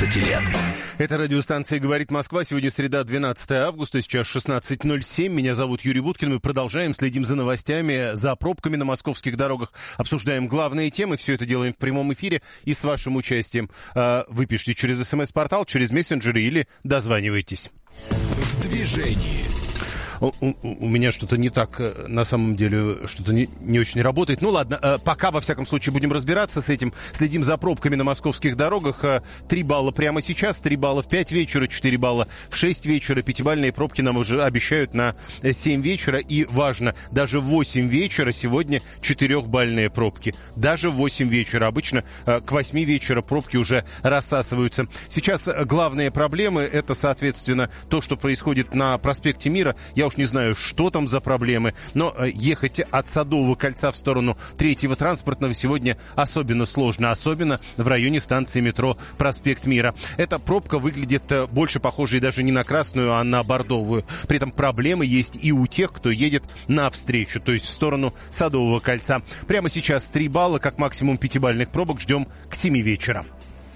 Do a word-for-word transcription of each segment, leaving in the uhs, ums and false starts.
шестнадцати лет. Это радиостанция «Говорит Москва». Сегодня среда, двенадцатое августа, сейчас шестнадцать ноль семь. Меня зовут Юрий Буткин. Мы продолжаем, следим за новостями, за пробками на московских дорогах. Обсуждаем главные темы. Все это делаем в прямом эфире и с вашим участием. Вы пишите через смс-портал, через мессенджеры или дозванивайтесь. В движении. У, у, у меня что-то не так, на самом деле, что-то не, не очень работает. Ну ладно, пока, во всяком случае, будем разбираться с этим. Следим за пробками на московских дорогах. Три балла прямо сейчас, три балла в пять вечера, четыре балла в шесть вечера. Пятибалльные пробки нам уже обещают на семь вечера. И важно, даже в восемь вечера сегодня четырехбалльные пробки. Даже в восемь вечера. Обычно к восьми вечера пробки уже рассасываются. Сейчас главные проблемы, это, соответственно, то, что происходит на проспекте Мира. Я уж не знаю, что там за проблемы, но ехать от Садового кольца в сторону Третьего транспортного сегодня особенно сложно, особенно в районе станции метро Проспект Мира. Эта пробка выглядит больше похожей даже не на красную, а на бордовую. При этом проблемы есть и у тех, кто едет навстречу, то есть в сторону Садового кольца. Прямо сейчас три балла, как максимум пятибалльных пробок ждем к семи вечера.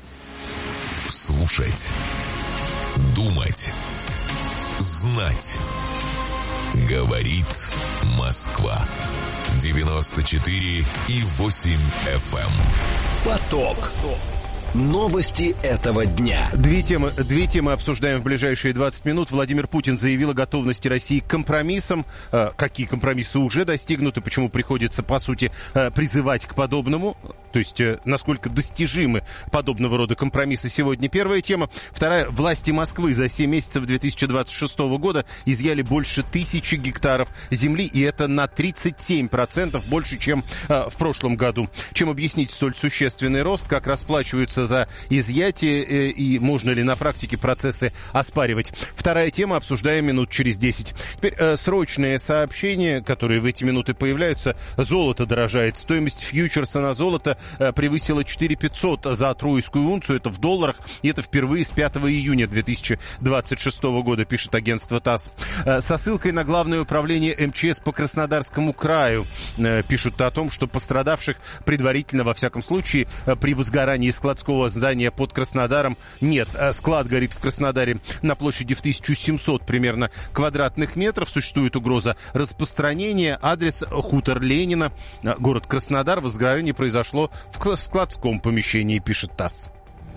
Слушать, думать, знать. Говорит Москва. девяносто четыре и восемь эф эм. Поток. Новости этого дня. Две темы, две темы обсуждаем в ближайшие двадцать минут. Владимир Путин заявил о готовности России к компромиссам. Э, какие компромиссы уже достигнуты, почему приходится, по сути, э, призывать к подобному. То есть, э, насколько достижимы подобного рода компромиссы сегодня. Первая тема. Вторая. Власти Москвы за семь месяцев две тысячи двадцать шестого года изъяли больше тысячи гектаров земли. И это на тридцать семь процентов больше, чем э, в прошлом году. Чем объяснить столь существенный рост? Как расплачиваются за изъятие и можно ли на практике процессы оспаривать. Вторая тема, обсуждаем минут через десять. Теперь э, срочные сообщения, которые в эти минуты появляются. Золото дорожает. Стоимость фьючерса на золото э, превысила четыре тысячи пятьсот за тройскую унцию. Это в долларах. И это впервые с пятого июня две тысячи двадцать шестого года, пишет агентство ТАСС. Э, со ссылкой на Главное управление эм че эс по Краснодарскому краю э, пишут о том, что пострадавших предварительно, во всяком случае, э, при возгорании складского здания под Краснодаром нет. Склад горит в Краснодаре на площади в тысячу семьсот примерно квадратных метров. Существует угроза распространения. Адрес: хутор Ленина, город Краснодар. Возгорание произошло в складском помещении, пишет ТАСС.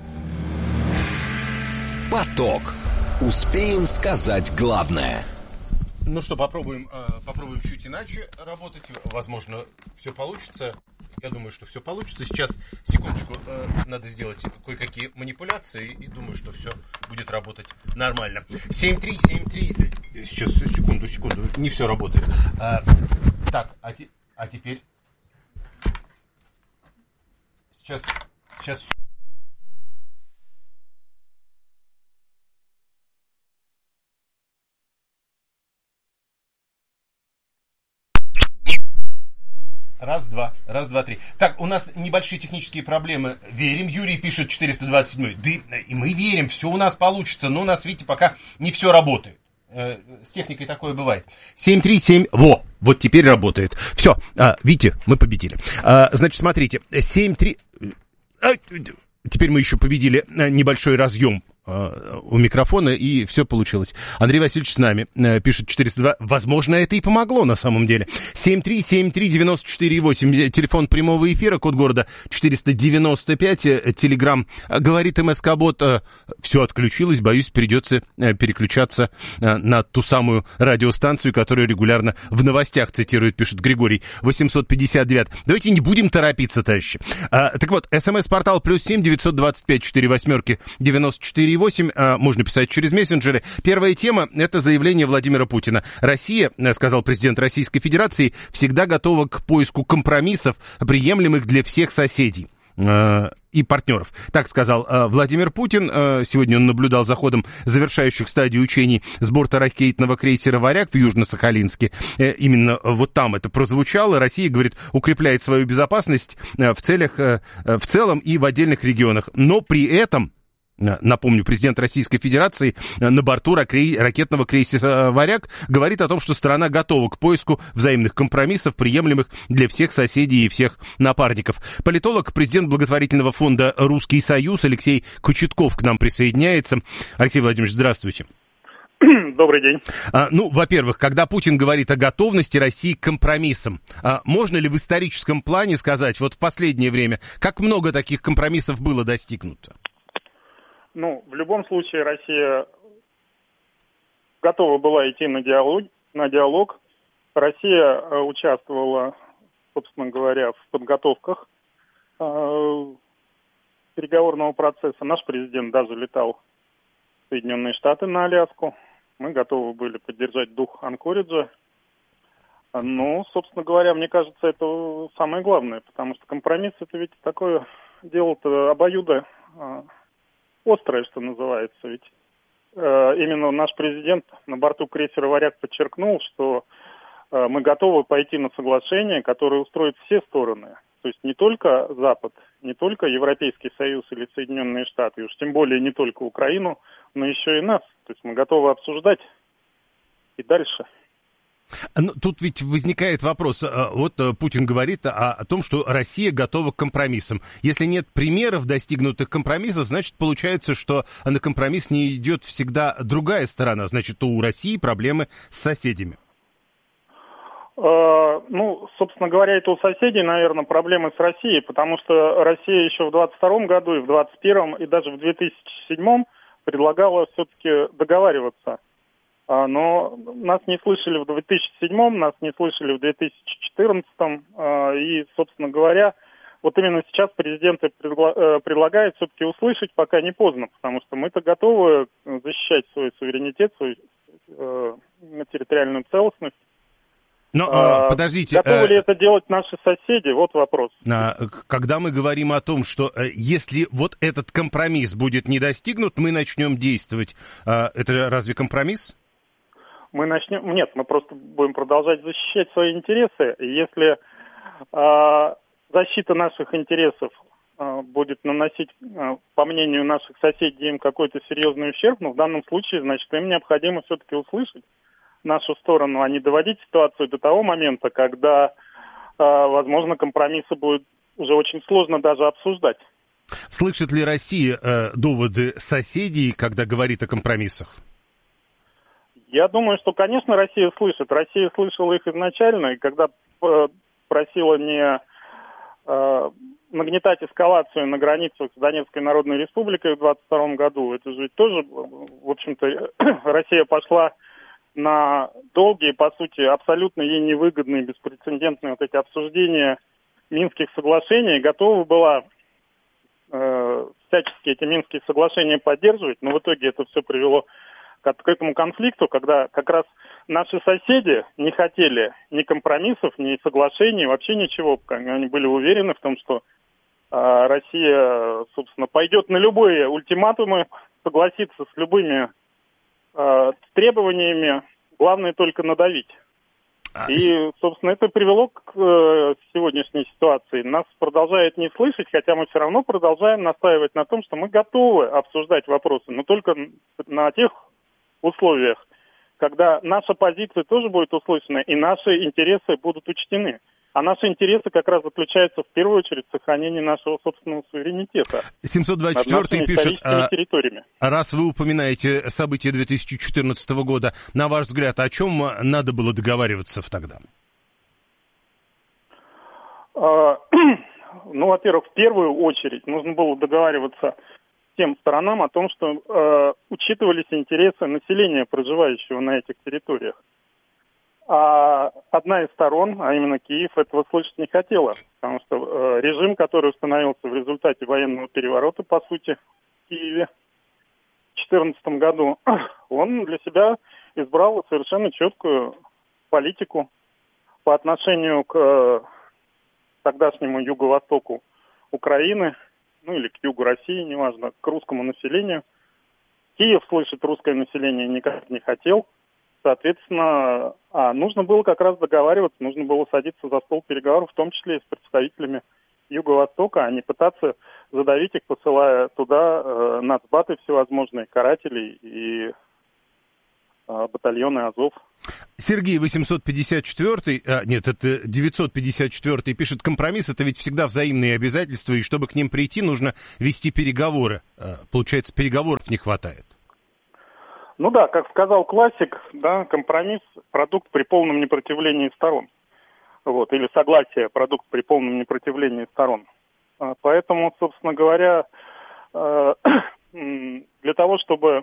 Поток. Успеем сказать главное. Ну что, попробуем, попробуем чуть иначе работать. Возможно, все получится. Я думаю, что все получится. Сейчас, секундочку, э, надо сделать кое-какие манипуляции, и думаю, что все будет работать нормально. семь три семь три. Сейчас, секунду, секунду. Не все работает. А, так, а, те, а теперь... Сейчас, сейчас... Раз, два, раз, два, три. Так, у нас небольшие технические проблемы. Верим, Юрий пишет четыреста двадцать седьмой. Да и мы верим, все у нас получится. Но у нас, видите, пока не все работает. Э, с техникой такое бывает. семь три семь. Во, вот теперь работает. Все, а, видите, мы победили. А, значит, смотрите. семь три. А, теперь мы еще победили небольшой разъем у микрофона, и все получилось. Андрей Васильевич с нами, пишет четыреста два. Возможно, это и помогло на самом деле. семь три семь три девять четыре восемь. Телефон прямого эфира, код города четыреста девяносто пять. Телеграм говорит МСК-бот. Все отключилось, боюсь, придется переключаться на ту самую радиостанцию, которую регулярно в новостях цитирует, пишет Григорий восемьсот пятьдесят девять. Давайте не будем торопиться, товарищи. Так вот, смс-портал плюс семь девятьсот двадцать пять четыре восьмерки девяносто четыре восемь. Можно писать через мессенджеры. Первая тема — это заявление Владимира Путина. Россия, сказал президент Российской Федерации, всегда готова к поиску компромиссов, приемлемых для всех соседей и партнеров. Так сказал э, Владимир Путин. Э, сегодня он наблюдал за ходом завершающих стадий учений с борта ракетного крейсера «Варяг» в Южно-Сахалинске. Э, именно вот там это прозвучало. Россия, говорит, укрепляет свою безопасность э, в целях, э, в целом и в отдельных регионах. Но при этом напомню, президент Российской Федерации на борту ракетного крейсера «Варяг» говорит о том, что страна готова к поиску взаимных компромиссов, приемлемых для всех соседей и всех напарников. Политолог, президент благотворительного фонда «Русский Союз» Алексей Кочетков к нам присоединяется. Алексей Владимирович, здравствуйте. Добрый день. А, ну, во-первых, когда Путин говорит о готовности России к компромиссам, а, можно ли в историческом плане сказать, вот в последнее время, как много таких компромиссов было достигнуто? Ну, в любом случае Россия готова была идти на диалог. На диалог. Россия э, участвовала, собственно говоря, в подготовках э, переговорного процесса. Наш президент даже летал в Соединенные Штаты на Аляску. Мы готовы были поддержать дух Анкориджа. Но, собственно говоря, мне кажется, это самое главное, потому что компромисс — это ведь такое дело-то обоюдо э, острое, что называется. Ведь э, именно наш президент на борту крейсера «Варяг» подчеркнул, что э, мы готовы пойти на соглашение, которое устроит все стороны. То есть не только Запад, не только Европейский Союз или Соединенные Штаты, и уж тем более не только Украину, но еще и нас. То есть мы готовы обсуждать и дальше. Ну, тут ведь возникает вопрос. Вот Путин говорит о, о том, что Россия готова к компромиссам. Если нет примеров достигнутых компромиссов, значит, получается, что на компромисс не идет всегда другая сторона. Значит, у России проблемы с соседями. Ну, собственно говоря, это у соседей, наверное, проблемы с Россией, потому что Россия еще в двадцать втором году и в двадцать первом, и даже в две тысячи седьмом предлагала все-таки договариваться. Но нас не слышали в две тысячи седьмом, нас не слышали в две тысячи четырнадцатом, и, собственно говоря, вот именно сейчас президент предлагает все-таки услышать, пока не поздно, потому что мы-то готовы защищать свой суверенитет, свою территориальную целостность. Но, а, подождите. Готовы ли это делать наши соседи? Вот вопрос. А, когда мы говорим о том, что если вот этот компромисс будет не достигнут, мы начнем действовать, а, это разве компромисс? Мы начнем... Нет, мы просто будем продолжать защищать свои интересы. Если а, защита наших интересов а, будет наносить, а, по мнению наших соседей, им какой-то серьезный ущерб, но в данном случае, значит, им необходимо все-таки услышать нашу сторону, а не доводить ситуацию до того момента, когда, э, возможно, компромиссы будет уже очень сложно даже обсуждать. Слышит ли Россия э, доводы соседей, когда говорит о компромиссах? Я думаю, что, конечно, Россия слышит. Россия слышала их изначально, и когда э, просила не э, нагнетать эскалацию на границах с Донецкой Народной Республикой в двадцать втором году, это же тоже, в общем-то, Россия пошла на долгие, по сути, абсолютно ей невыгодные, беспрецедентные вот эти обсуждения Минских соглашений, готова была э, всячески эти Минские соглашения поддерживать, но в итоге это все привело к, к этому конфликту, когда как раз наши соседи не хотели ни компромиссов, ни соглашений, вообще ничего. Они были уверены в том, что э, Россия, собственно, пойдет на любые ультиматумы, согласится с любыми с требованиями, главное только надавить. И, собственно, это привело к э, сегодняшней ситуации. Нас продолжают не слышать, хотя мы все равно продолжаем настаивать на том, что мы готовы обсуждать вопросы, но только на тех условиях, когда наша позиция тоже будет услышана и наши интересы будут учтены. А наши интересы как раз заключаются в первую очередь в сохранении нашего собственного суверенитета. семьсот двадцать четвёртый пишет, а, территориями. Раз вы упоминаете события две тысячи четырнадцатого года, на ваш взгляд, о чем надо было договариваться тогда? А, ну, во-первых, в первую очередь нужно было договариваться тем сторонам о том, что э, учитывались интересы населения, проживающего на этих территориях. А одна из сторон, а именно Киев, этого слышать не хотела, потому что э, режим, который установился в результате военного переворота, по сути, в Киеве в две тысячи четырнадцатом году, он для себя избрал совершенно четкую политику по отношению к э, тогдашнему юго-востоку Украины, ну или к югу России, неважно, к русскому населению. Киев слышать русское население никак не хотел. Соответственно, а нужно было как раз договариваться, нужно было садиться за стол переговоров, в том числе и с представителями Юго-Востока, а не пытаться задавить их, посылая туда э, нацбаты всевозможные, карателей и э, батальоны Азов. Сергей восемьсот пятьдесят четвёртый, а, нет, это девятьсот пятьдесят четвёртый, пишет: компромисс — это ведь всегда взаимные обязательства, и чтобы к ним прийти, нужно вести переговоры. Получается, переговоров не хватает. Ну да, как сказал классик, да, компромисс – продукт при полном непротивлении сторон. Вот, или согласие – продукт при полном непротивлении сторон. Поэтому, собственно говоря, для того, чтобы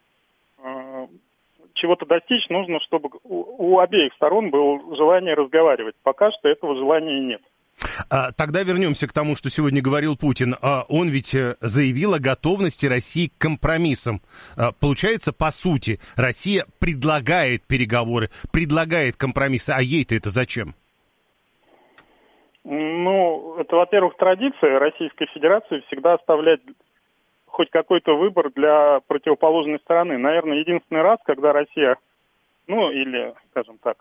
чего-то достичь, нужно, чтобы у обеих сторон было желание разговаривать. Пока что этого желания нет. Тогда вернемся к тому, что сегодня говорил Путин. Он ведь заявил о готовности России к компромиссам. Получается, по сути, Россия предлагает переговоры, предлагает компромиссы, а ей-то это зачем? Ну, это, во-первых, традиция Российской Федерации всегда оставлять хоть какой-то выбор для противоположной стороны. Наверное, единственный раз, когда Россия, ну, или, скажем так,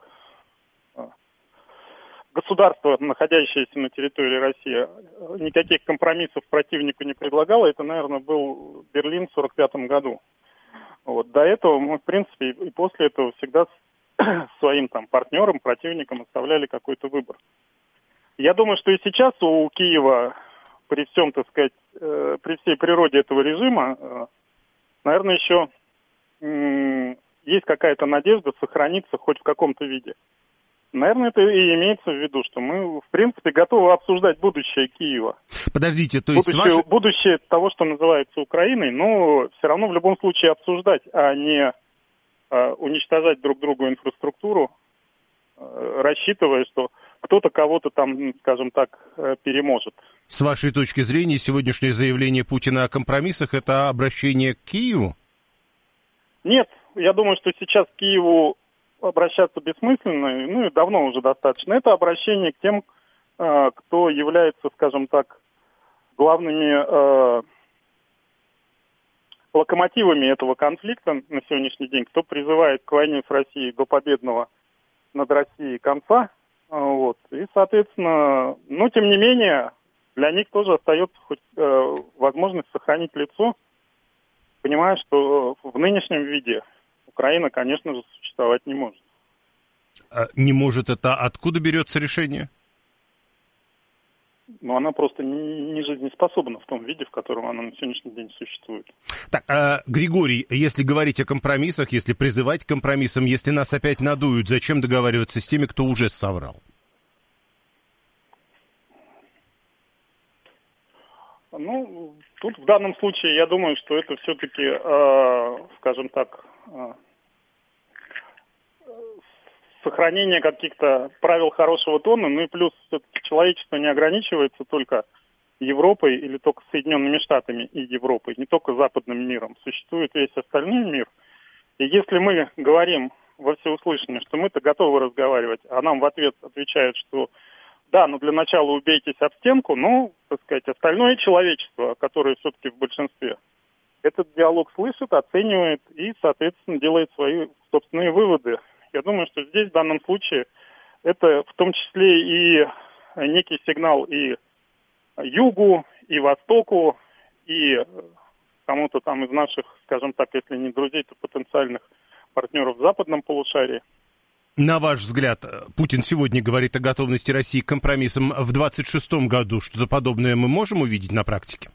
государство, находящееся на территории России, никаких компромиссов противнику не предлагало, это, наверное, был Берлин в сорок пятом году. Вот. До этого мы, в принципе, и после этого всегда своим там партнерам, противникам оставляли какой-то выбор. Я думаю, что и сейчас у Киева, при всем, так сказать, э, при всей природе этого режима, э, наверное, еще э, есть какая-то надежда сохраниться хоть в каком-то виде. Наверное, это и имеется в виду, что мы, в принципе, готовы обсуждать будущее Киева. Подождите, то есть... Будущее, ваше... будущее того, что называется Украиной, но все равно в любом случае обсуждать, а не э, уничтожать друг другу инфраструктуру, э, рассчитывая, что кто-то кого-то там, скажем так, э, переможет. С вашей точки зрения, сегодняшнее заявление Путина о компромиссах — это обращение к Киеву? Нет, я думаю, что сейчас к Киеву обращаться бессмысленно, ну и давно уже достаточно. Это обращение к тем, э, кто является, скажем так, главными э, локомотивами этого конфликта на сегодняшний день, кто призывает к войне с Россией до победного над Россией конца. Э, вот. И, соответственно, но тем не менее, для них тоже остается хоть э, возможность сохранить лицо, понимая, что в нынешнем виде Украина, конечно же, существовать не может. А не может — это откуда берется решение? Ну, она просто не жизнеспособна в том виде, в котором она на сегодняшний день существует. Так, а, Григорий, если говорить о компромиссах, если призывать к компромиссам, если нас опять надуют, зачем договариваться с теми, кто уже соврал? Ну, тут в данном случае я думаю, что это все-таки, э, скажем так, э, сохранение каких-то правил хорошего тона, ну и плюс все-таки человечество не ограничивается только Европой или только Соединенными Штатами и Европой, не только западным миром. Существует весь остальной мир. И если мы говорим во всеуслышание, что мы-то готовы разговаривать, а нам в ответ отвечают, что да, но для начала убейтесь об стенку, ну, так сказать, остальное человечество, которое все-таки в большинстве, этот диалог слышит, оценивает и, соответственно, делает свои собственные выводы. Я думаю, что здесь в данном случае это в том числе и некий сигнал и Югу, и Востоку, и кому-то там из наших, скажем так, если не друзей, то потенциальных партнеров в западном полушарии. На ваш взгляд, Путин сегодня говорит о готовности России к компромиссам. В двадцать шестом году что-то подобное мы можем увидеть на практике?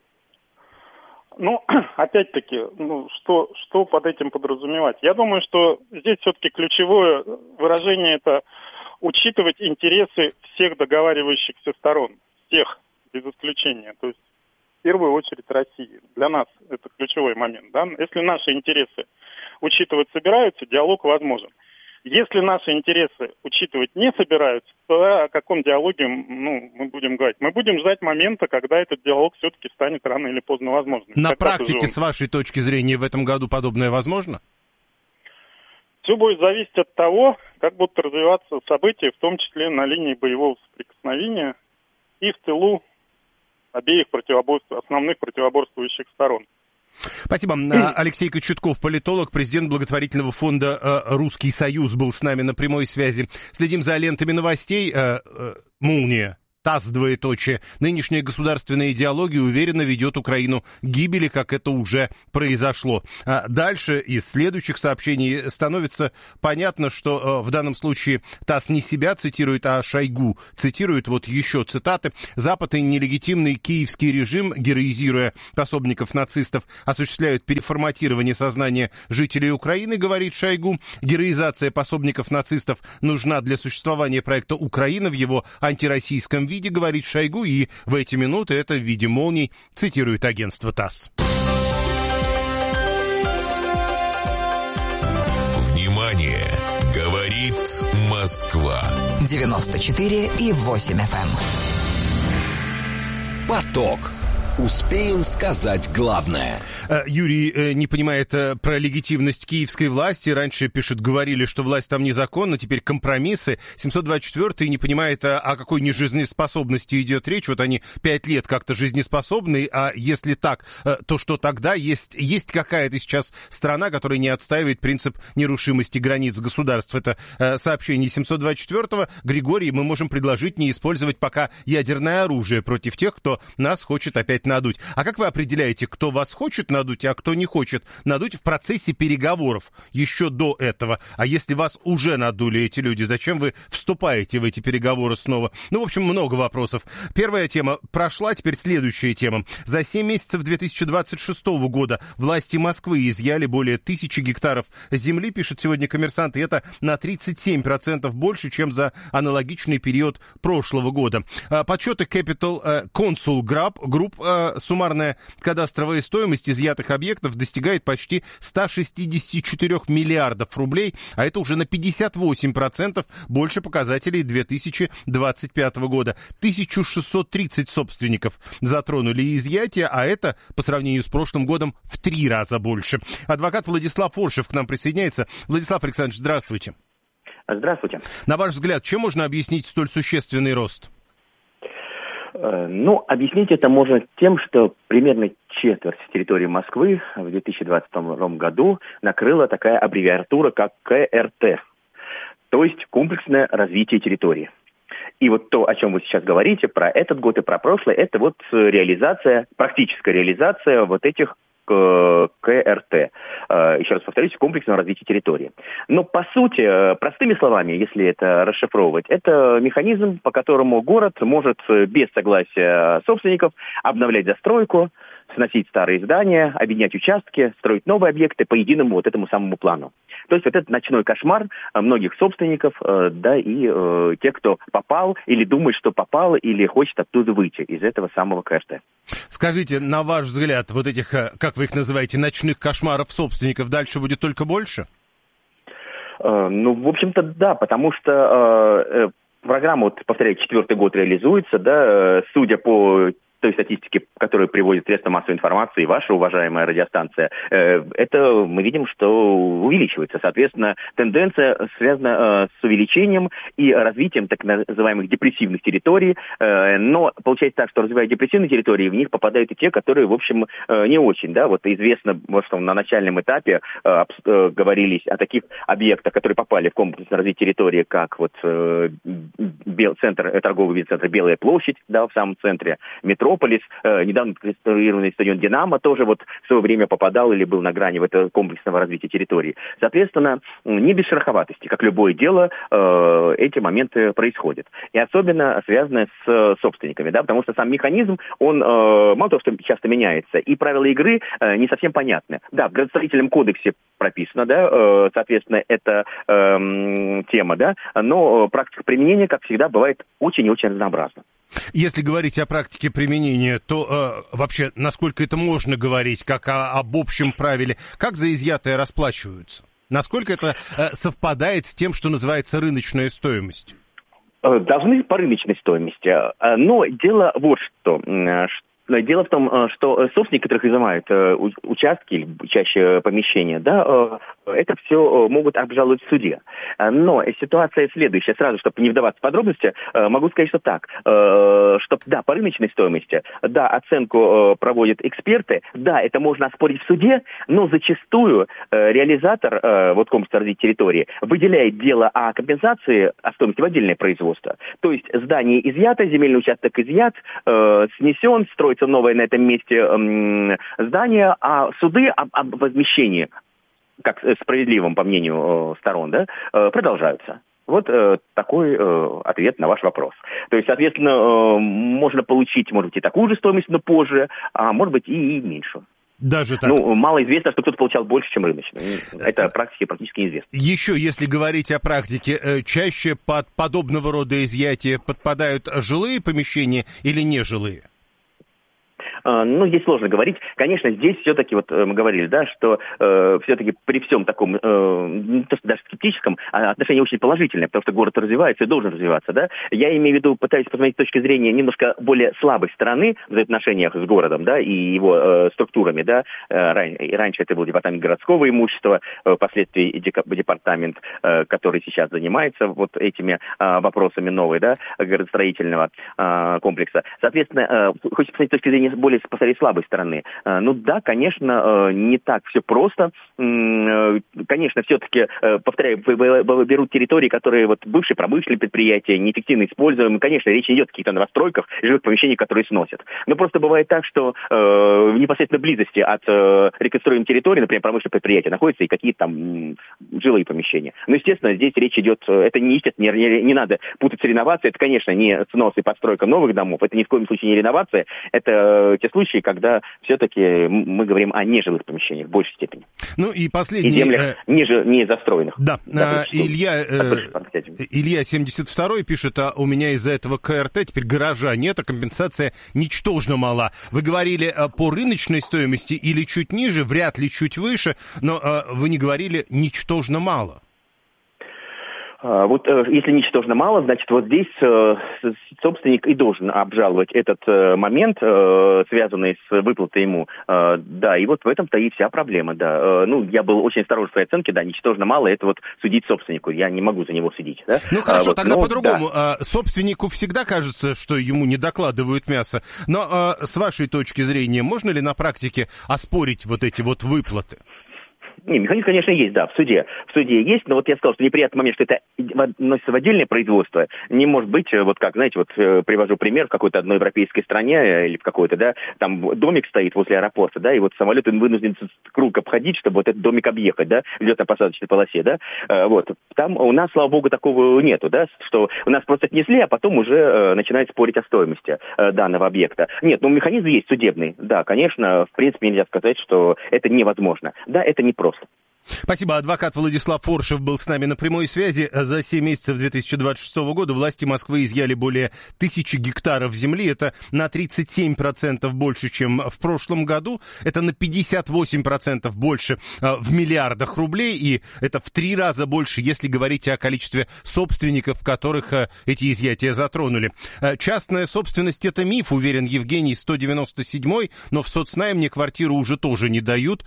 Ну, опять-таки, ну, что, что под этим подразумевать? Я думаю, что здесь все-таки ключевое выражение – это учитывать интересы всех договаривающихся сторон, всех, без исключения. То есть, в первую очередь, России. Для нас это ключевой момент. Да? Если наши интересы учитывать собираются, диалог возможен. Если наши интересы учитывать не собираются, то о каком диалоге ну, мы будем говорить? Мы будем ждать момента, когда этот диалог все-таки станет рано или поздно возможным. На как практике, с вашей точки зрения, в этом году подобное возможно? Все будет зависеть от того, как будут развиваться события, в том числе на линии боевого соприкосновения и в тылу обеих противоборств, основных противоборствующих сторон. Спасибо. Алексей Кочетков, политолог, президент благотворительного фонда «Русский Союз», был с нами на прямой связи. Следим за лентами новостей. «Молния». ТАСС, двоеточие. Нынешняя государственная идеология уверенно ведет Украину к гибели, как это уже произошло. А дальше из следующих сообщений становится понятно, что в данном случае ТАСС не себя цитирует, а Шойгу цитирует. Вот еще цитаты. «Запад и нелегитимный киевский режим, героизируя пособников нацистов, осуществляют переформатирование сознания жителей Украины», говорит Шойгу. «Героизация пособников нацистов нужна для существования проекта Украина в его антироссийском виде», говорит Шойгу. И в эти минуты это в виде молний цитирует агентство ТАСС. Внимание! Говорит Москва. девяносто четыре и восемь эф эм. Поток. Успеем сказать главное. Юрий не понимает про легитимность киевской власти. Раньше, пишет, говорили, что власть там незаконна, теперь компромиссы. семьсот двадцать четвёртый не понимает, о какой нежизнеспособности идет речь. Вот они пять лет как-то жизнеспособны, а если так, то что тогда? Есть, есть какая-то сейчас страна, которая не отстаивает принцип нерушимости границ государств. Это сообщение семьсот двадцать четвёртого. Григорий, мы можем предложить не использовать пока ядерное оружие против тех, кто нас хочет опять надуть. А как вы определяете, кто вас хочет надуть, а кто не хочет надуть в процессе переговоров еще до этого? А если вас уже надули эти люди, зачем вы вступаете в эти переговоры снова? Ну, в общем, много вопросов. Первая тема прошла, теперь следующая тема. За семь месяцев две тысячи двадцать шестого года власти Москвы изъяли более тысячи гектаров земли, пишет сегодня «Коммерсант», и это на тридцать семь процентов больше, чем за аналогичный период прошлого года. Подсчеты Capital Consul Group, суммарная кадастровая стоимость изъятых объектов достигает почти сто шестьдесят четыре миллиардов рублей, а это уже на пятьдесят восемь процентов больше показателей две тысячи двадцать пятого года. тысяча шестьсот тридцать собственников затронули изъятия, а это по сравнению с прошлым годом в три раза больше. Адвокат Владислав Оршев к нам присоединяется. Владислав Александрович, здравствуйте. Здравствуйте. На ваш взгляд, чем можно объяснить столь существенный рост? Ну, объяснить это можно тем, что примерно четверть территории Москвы в две тысячи двадцать втором году накрыла такая аббревиатура, как ка эр тэ, то есть комплексное развитие территории. И вот то, о чем вы сейчас говорите, про этот год и про прошлый, это вот реализация, практическая реализация вот этих ка эр тэ. Еще раз повторюсь, комплексного развития территории. Но, по сути, простыми словами, если это расшифровывать, это механизм, по которому город может без согласия собственников обновлять застройку, сносить старые здания, объединять участки, строить новые объекты по единому вот этому самому плану. То есть вот этот ночной кошмар многих собственников, да, и э, тех, кто попал или думает, что попал, или хочет оттуда выйти, из этого самого ка эр тэ. Скажите, на ваш взгляд, вот этих, как вы их называете, ночных кошмаров собственников дальше будет только больше? Э, ну, в общем-то, да, потому что э, программа, вот, повторяю, четвертый год реализуется, да, судя по той статистики, которую приводит средства массовой информации и ваша уважаемая радиостанция, это мы видим, что увеличивается. Соответственно, тенденция связана с увеличением и развитием так называемых депрессивных территорий. Но получается так, что развивая депрессивные территории, в них попадают и те, которые, в общем, не очень. Да? Вот известно, что на начальном этапе говорились о таких объектах, которые попали в комплексное развитие территории, как вот центр, торговый вид-центр Белая площадь, да, в самом центре, метро, недавно реставрированный стадион «Динамо» тоже вот в свое время попадал или был на грани в это комплексного развития территории. Соответственно, не без шероховатости, как любое дело, эти моменты происходят. И особенно связаны с собственниками, да, потому что сам механизм, он мало того, что часто меняется, и правила игры не совсем понятны. Да, в градостроительном кодексе прописано, да, соответственно, это э, тема, да, но практика применения, как всегда, бывает очень и очень разнообразна. Если говорить о практике применения, то э, вообще, насколько это можно говорить, как о, об общем правиле, как за изъятое расплачиваются? Насколько это э, совпадает с тем, что называется рыночная стоимость? Должны по рыночной стоимости. Но дело вот что. Дело в том, что собственники, которых изымают участки или чаще помещения, да, это все могут обжаловать в суде. Но ситуация следующая. Сразу, чтобы не вдаваться в подробности, могу сказать, что так. Что, да, по рыночной стоимости, да, оценку проводят эксперты, да, это можно оспорить в суде, но зачастую реализатор, вот Комплексное развитие территории, выделяет дело о компенсации, о стоимости в отдельное производство. То есть здание изъято, земельный участок изъят, снесен, строится новое на этом месте здание, а суды об, об возмещении, как справедливым, по мнению э, сторон, да, э, продолжаются. Вот э, такой э, ответ на ваш вопрос. То есть, соответственно, э, можно получить, может быть, и такую же стоимость, но позже, а может быть, и, и меньше. Даже так? Ну, мало известно, что кто-то получал больше, чем рыночный. Это практически практически неизвестно. Еще, если говорить о практике, чаще под подобного рода изъятия подпадают жилые помещения или нежилые? Ну, здесь сложно говорить. Конечно, здесь все-таки, вот мы говорили, да, что э, все-таки при всем таком, э, не то что даже скептическом, а отношение очень положительное, потому что город развивается и должен развиваться, да. Я имею в виду, пытаюсь посмотреть с точки зрения немножко более слабой стороны в отношениях с городом, да, и его э, структурами, да. Э, раньше это был департамент городского имущества, э, впоследствии департамент, э, который сейчас занимается вот этими э, вопросами новой, да, городостроительного э, комплекса. Соответственно, э, хочется посмотреть с точки зрения более с посмотреть слабой стороны. Ну да, конечно, не так все просто. Конечно, все-таки, повторяю, берут территории, которые вот бывшие промышленные предприятия, неэффективно используемые. Конечно, речь не идет о каких-то новостройках, жилых помещениях, которые сносят. Но просто бывает так, что в непосредственной близости от реконструируемой территории, например, промышленных предприятий, находятся и какие-то там жилые помещения. Но, естественно, здесь речь идет, это не, естественно, не, не надо путать с реновацией, это, конечно, не снос и постройка новых домов, это ни в коем случае не реновация, это те случаи, когда все-таки мы говорим о нежилых помещениях в большей степени. Ну и последний... И землях э... неже, не застроенных. Да, а, Илья, э, Илья семьдесят второй пишет, а у меня из-за этого КРТ теперь гаража нет, а компенсация ничтожно мала. Вы говорили а, по рыночной стоимости или чуть ниже, вряд ли чуть выше, но а, вы не говорили ничтожно мало. Вот если ничтожно мало, значит, вот здесь собственник и должен обжаловать этот момент, связанный с выплатой ему. Да, и вот в этом-то и вся проблема, да. Ну, я был очень осторожен в своей оценке, да, ничтожно мало, это вот судить собственнику, я не могу за него судить, да. Ну, хорошо, вот, тогда ну, по-другому. Да. Собственнику всегда кажется, что ему не докладывают мясо, но с вашей точки зрения, можно ли на практике оспорить вот эти вот выплаты? Не, механизм, конечно, есть, да, в суде. В суде есть, но вот я сказал, что неприятный момент, что это относится в отдельное производство, не может быть, вот как, знаете, вот привожу пример в какой-то одной европейской стране или в какой-то, да, там домик стоит возле аэропорта, да, и вот самолет вынужден круг обходить, чтобы вот этот домик объехать, да, в летно-посадочной полосе, да, вот. Там у нас, слава богу, такого нету, да, что у нас просто отнесли, а потом уже начинают спорить о стоимости данного объекта. Нет, ну механизм есть судебный, да, конечно, в принципе нельзя сказать, что это невозможно. Да, это непросто. Спасибо. Адвокат Владислав Форшев был с нами на прямой связи. За семь месяцев две тысячи двадцать шестого года власти Москвы изъяли более тысячи гектаров земли. Это на тридцать семь процентов больше, чем в прошлом году. Это на пятьдесят восемь процентов больше в миллиардах рублей. И это в три раза больше, если говорить о количестве собственников, которых эти изъятия затронули. Частная собственность — это миф, уверен Евгений, сто девяносто седьмой. Но в соцнайм мне квартиру уже тоже не дают.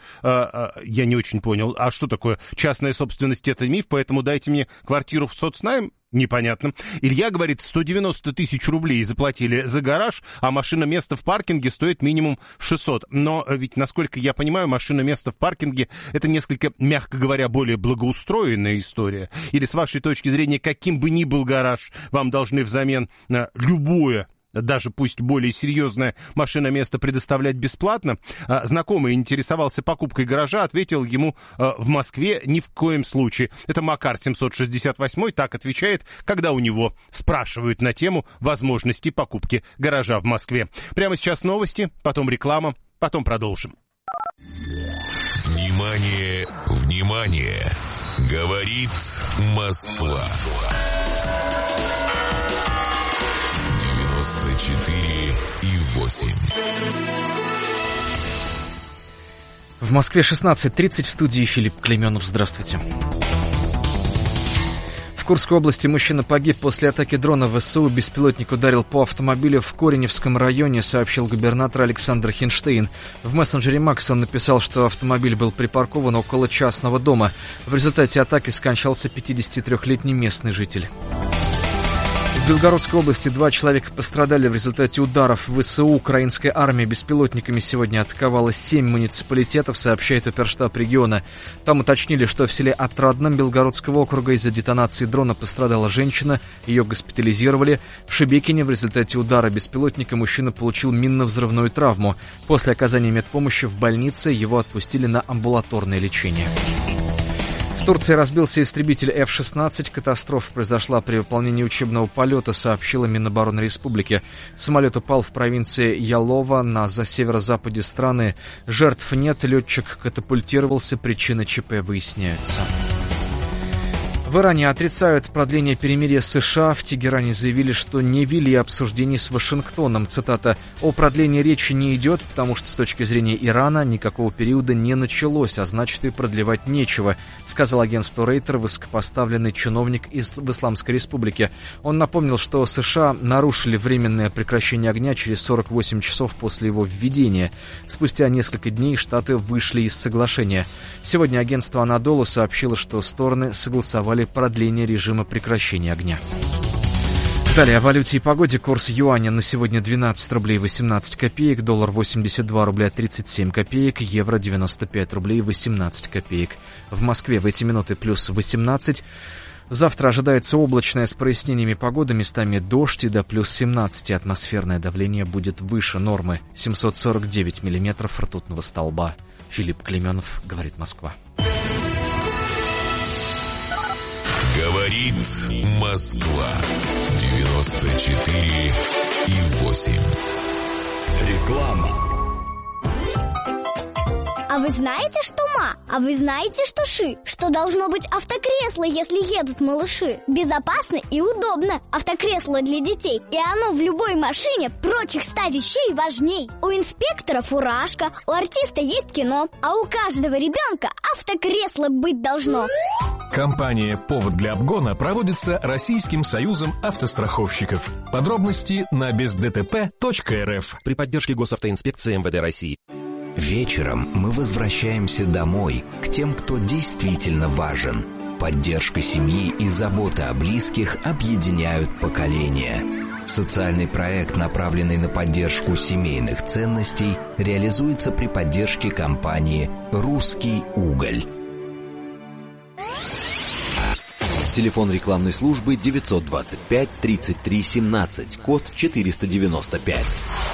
Я не очень понял. А что такое частная собственность? Это миф, поэтому дайте мне квартиру в соцнайм? Непонятно. Илья говорит, сто девяносто тысяч рублей заплатили за гараж, а машина-место в паркинге стоит минимум шестьсот. Но ведь, насколько я понимаю, машина-место в паркинге — это несколько, мягко говоря, более благоустроенная история. Или с вашей точки зрения, каким бы ни был гараж, вам должны взамен любое, даже пусть более серьезное машиноместо предоставлять бесплатно. Знакомый интересовался покупкой гаража, ответил ему: в Москве ни в коем случае. Это Макар семьсот шестьдесят восемь так отвечает, когда у него спрашивают на тему возможности покупки гаража в Москве. Прямо сейчас новости, потом реклама, потом продолжим. Внимание, внимание! Говорит Москва. девяносто четыре и восемь. В Москве шестнадцать тридцать, в студии Филипп Клейменов. Здравствуйте. В Курской области мужчина погиб после атаки дрона ВСУ. Беспилотник ударил по автомобилю в Кореневском районе, сообщил губернатор Александр Хинштейн. В мессенджере Макс он написал, что автомобиль был припаркован около частного дома. В результате атаки скончался пятидесятитрёхлетний местный житель. В Белгородской области два человека пострадали в результате ударов ВСУ. Украинская армия беспилотниками сегодня атаковала семь муниципалитетов, сообщает оперштаб региона. Там уточнили, что в селе Отрадном Белгородского округа из-за детонации дрона пострадала женщина, ее госпитализировали. В Шебекине в результате удара беспилотника мужчина получил минно-взрывную травму. После оказания медпомощи в больнице его отпустили на амбулаторное лечение. В Турции разбился истребитель эф шестнадцать. Катастрофа произошла при выполнении учебного полета, сообщила Минобороны республики. Самолет упал в провинции Ялова на северо-западе страны. Жертв нет, летчик катапультировался, причины ЧП выясняются. В Иране отрицают продление перемирия с США. В Тегеране заявили, что не вели обсуждений с Вашингтоном. Цитата: «О продлении речи не идет, потому что с точки зрения Ирана никакого периода не началось, а значит и продлевать нечего», сказал агентству Рейтер высокопоставленный чиновник из в Исламской Республике. Он напомнил, что США нарушили временное прекращение огня через сорок восемь часов после его введения. Спустя несколько дней Штаты вышли из соглашения. Сегодня агентство Анадолу сообщило, что стороны согласовали продление режима прекращения огня. Далее о валюте и погоде. Курс юаня на сегодня двенадцать рублей восемнадцать копеек, доллар восемьдесят два рубля тридцать семь копеек, евро девяносто пять рублей восемнадцать копеек. В Москве в эти минуты плюс восемнадцать. Завтра ожидается облачная с прояснениями погоды, местами дождь и до плюс семнадцать. Атмосферное давление будет выше нормы. семьсот сорок девять миллиметров ртутного столба. Филипп Клеменов, говорит Москва. Говорит Москва. девяносто четыре и восемь. Реклама. А вы знаете, что ма? А вы знаете, что ши? Что должно быть автокресло, если едут малыши? Безопасно и удобно. Автокресло для детей. И оно в любой машине прочих ста вещей важней. У инспектора фуражка, у артиста есть кино, а у каждого ребенка автокресло быть должно. Компания «Повод для обгона» проводится Российским союзом автостраховщиков. Подробности на без дэ тэ пэ точка эр эф. При поддержке Госавтоинспекции эм вэ дэ России. Вечером мы возвращаемся домой, к тем, кто действительно важен. Поддержка семьи и забота о близких объединяют поколения. Социальный проект, направленный на поддержку семейных ценностей, реализуется при поддержке компании «Русский уголь». Телефон рекламной службы девятьсот двадцать пять тридцать три семнадцать, код четыреста девяносто пять.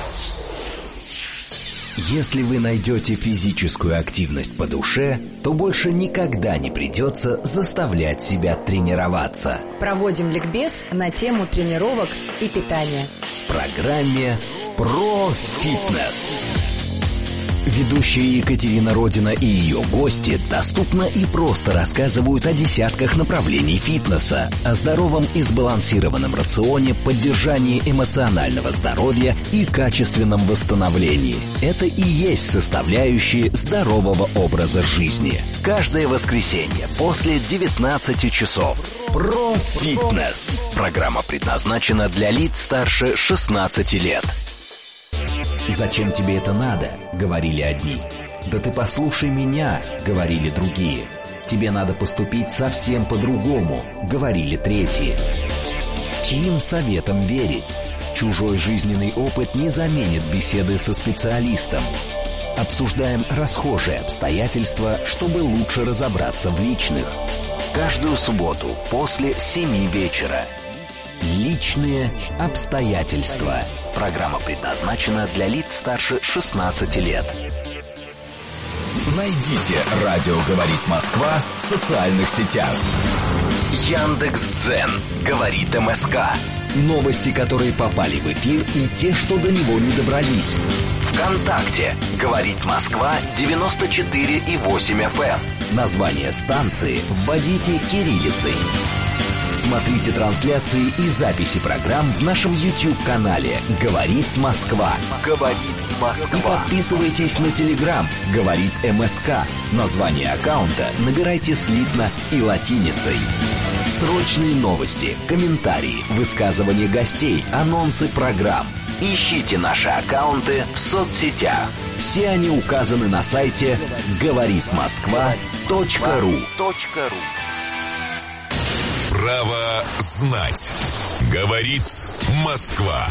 Если вы найдете физическую активность по душе, то больше никогда не придется заставлять себя тренироваться. Проводим ликбез на тему тренировок и питания. В программе «Про фитнес». Ведущая Екатерина Родина и ее гости доступно и просто рассказывают о десятках направлений фитнеса, о здоровом и сбалансированном рационе, поддержании эмоционального здоровья и качественном восстановлении. Это и есть составляющие здорового образа жизни. Каждое воскресенье после девятнадцати часов. Про фитнес. Программа предназначена для лиц старше шестнадцати лет. «Зачем тебе это надо?» — говорили одни. «Да ты послушай меня!» — говорили другие. «Тебе надо поступить совсем по-другому!» — говорили третьи. Чьим советом верить? Чужой жизненный опыт не заменит беседы со специалистом. Обсуждаем расхожие обстоятельства, чтобы лучше разобраться в личных. Каждую субботу после семи вечера. Личные обстоятельства. Программа предназначена для лиц старше шестнадцати лет. Найдите «Радио говорит Москва» в социальных сетях. Яндекс.Дзен. Говорит МСК. Новости, которые попали в эфир, и те, что до него не добрались. ВКонтакте. Говорит Москва девяносто четыре и восемь эф эм. Название станции вводите кириллицей. Смотрите трансляции и записи программ в нашем YouTube-канале «Говорит Москва». «Говорит Москва». И подписывайтесь на Telegram «Говорит МСК». Название аккаунта набирайте слитно и латиницей. Срочные новости, комментарии, высказывания гостей, анонсы программ. Ищите наши аккаунты в соцсетях. Все они указаны на сайте говорит москва точка ру. Право знать. Говорит Москва.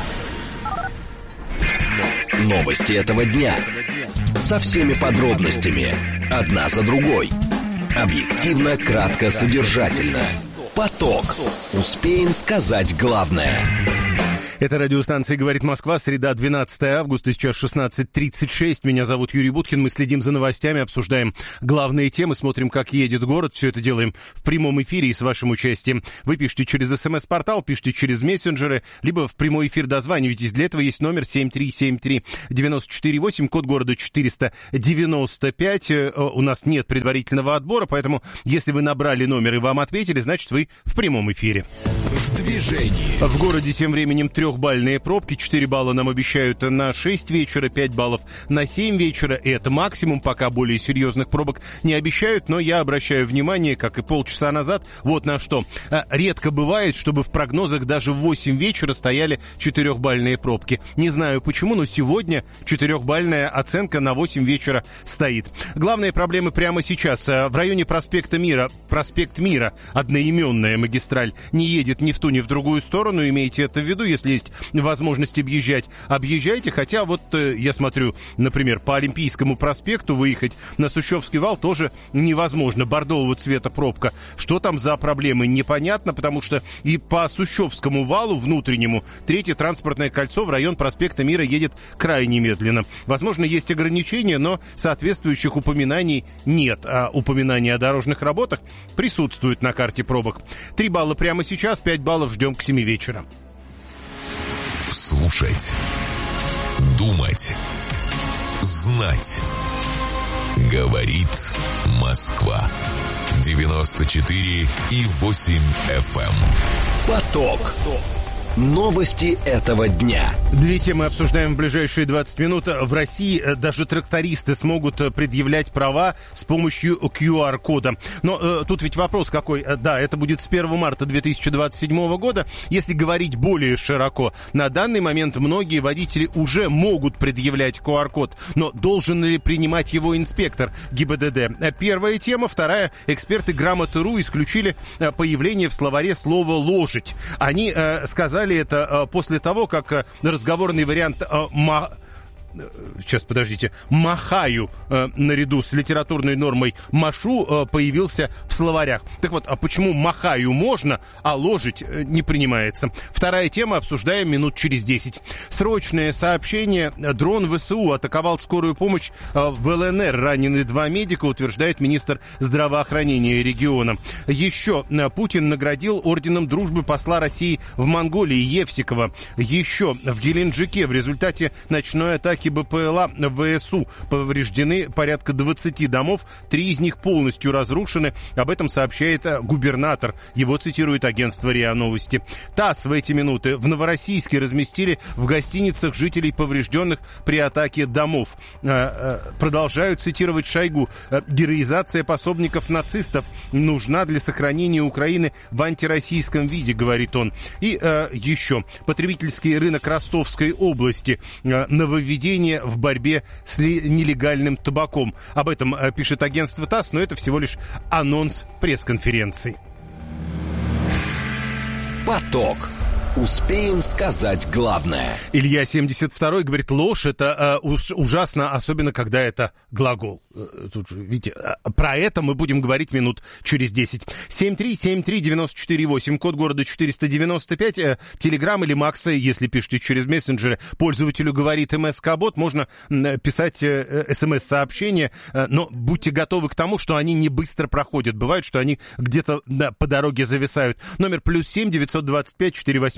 Новости этого дня. Со всеми подробностями. Одна за другой. Объективно, кратко, содержательно. Поток. Успеем сказать главное. Это радиостанция «Говорит Москва», среда, двенадцатое августа, сейчас шестнадцать тридцать шесть. Меня зовут Юрий Буткин, мы следим за новостями, обсуждаем главные темы, смотрим, как едет город. Все это делаем в прямом эфире и с вашим участием. Вы пишите через СМС-портал, пишите через мессенджеры, либо в прямой эфир дозванивайтесь. Для этого есть номер семь три семь три девять четыре восемь, код города четыреста девяносто пять. У нас нет предварительного отбора, поэтому если вы набрали номер и вам ответили, значит, вы в прямом эфире. В движении. В городе тем временем трехбальные пробки. четыре балла нам обещают на шесть вечера, пять баллов на семь вечера. И это максимум, пока более серьезных пробок не обещают. Но я обращаю внимание, как и полчаса назад, вот на что. Редко бывает, чтобы в прогнозах даже в восемь вечера стояли четырехбальные пробки. Не знаю почему, но сегодня четырехбальная оценка на восемь вечера стоит. Главные проблемы прямо сейчас. В районе проспекта Мира, проспект Мира, одноименная магистраль, не едет ни в ту, ни в другую сторону. Имейте это в виду, если есть возможность объезжать, объезжайте. Хотя вот э, я смотрю, например, по Олимпийскому проспекту выехать на Сущевский вал тоже невозможно. Бордового цвета пробка. Что там за проблемы, непонятно, потому что и по Сущевскому валу внутреннему третье транспортное кольцо в район проспекта Мира едет крайне медленно. Возможно, есть ограничения, но соответствующих упоминаний нет. А упоминания о дорожных работах присутствуют на карте пробок. Три балла прямо сейчас, пять баллов ждем к семи вечера. Слушать, думать, знать. Говорит Москва. девяносто четыре и восемь эф эм. Поток. Новости этого дня. Две темы обсуждаем в ближайшие двадцать минут. В России даже трактористы смогут предъявлять права с помощью ку ар кода. Но э, тут ведь вопрос какой. Да, это будет с первого марта две тысячи двадцать седьмого года. Если говорить более широко, на данный момент многие водители уже могут предъявлять ку ар код. Но должен ли принимать его инспектор гэ и бэ дэ дэ? Первая тема. Вторая. Эксперты Грамоты точка ру исключили появление в словаре слова «ложить». Они э, сказали это э, после того, как э, разговорный вариант э, «ма». Сейчас, подождите. «Махаю» э, наряду с литературной нормой «машу» э, появился в словарях. Так вот, а почему «махаю» можно, а «ложить» э, не принимается? Вторая тема, обсуждаем минут через десять. Срочное сообщение. Дрон вэ эс у атаковал скорую помощь э, в эл эн эр. Ранены два медика, утверждает министр здравоохранения региона. Еще э, Путин наградил орденом дружбы посла России в Монголии Евсикова. Еще в Геленджике в результате ночной атаки бэ пэ эл а вэ эс у повреждены порядка двадцати домов, три из них полностью разрушены. Об этом сообщает губернатор. Его цитирует агентство РИА Новости. ТАСС в эти минуты в Новороссийске разместили в гостиницах жителей поврежденных при атаке домов. Продолжают цитировать Шойгу. Героизация пособников нацистов нужна для сохранения Украины в антироссийском виде, говорит он. И еще. Потребительский рынок Ростовской области. Нововведение в борьбе с нелегальным табаком. Об этом пишет агентство ТАСС, но это всего лишь анонс пресс-конференции. Поток. Успеем сказать главное. Илья семьдесят второй говорит, ложь это э, уж, ужасно, особенно когда это глагол. Э, тут же, видите, э, про это мы будем говорить минут через десять. семь три семь три девять четыре восемь, код города четыреста девяносто пять, э, Телеграм или Макса, если пишете через мессенджеры, пользователю говорит эм эс ка-бот, можно э, писать э, эс эм эс-сообщения, э, но будьте готовы к тому, что они не быстро проходят. Бывает, что они где-то да, по дороге зависают. Номер плюс семь девятьсот двадцать пять четыре восемь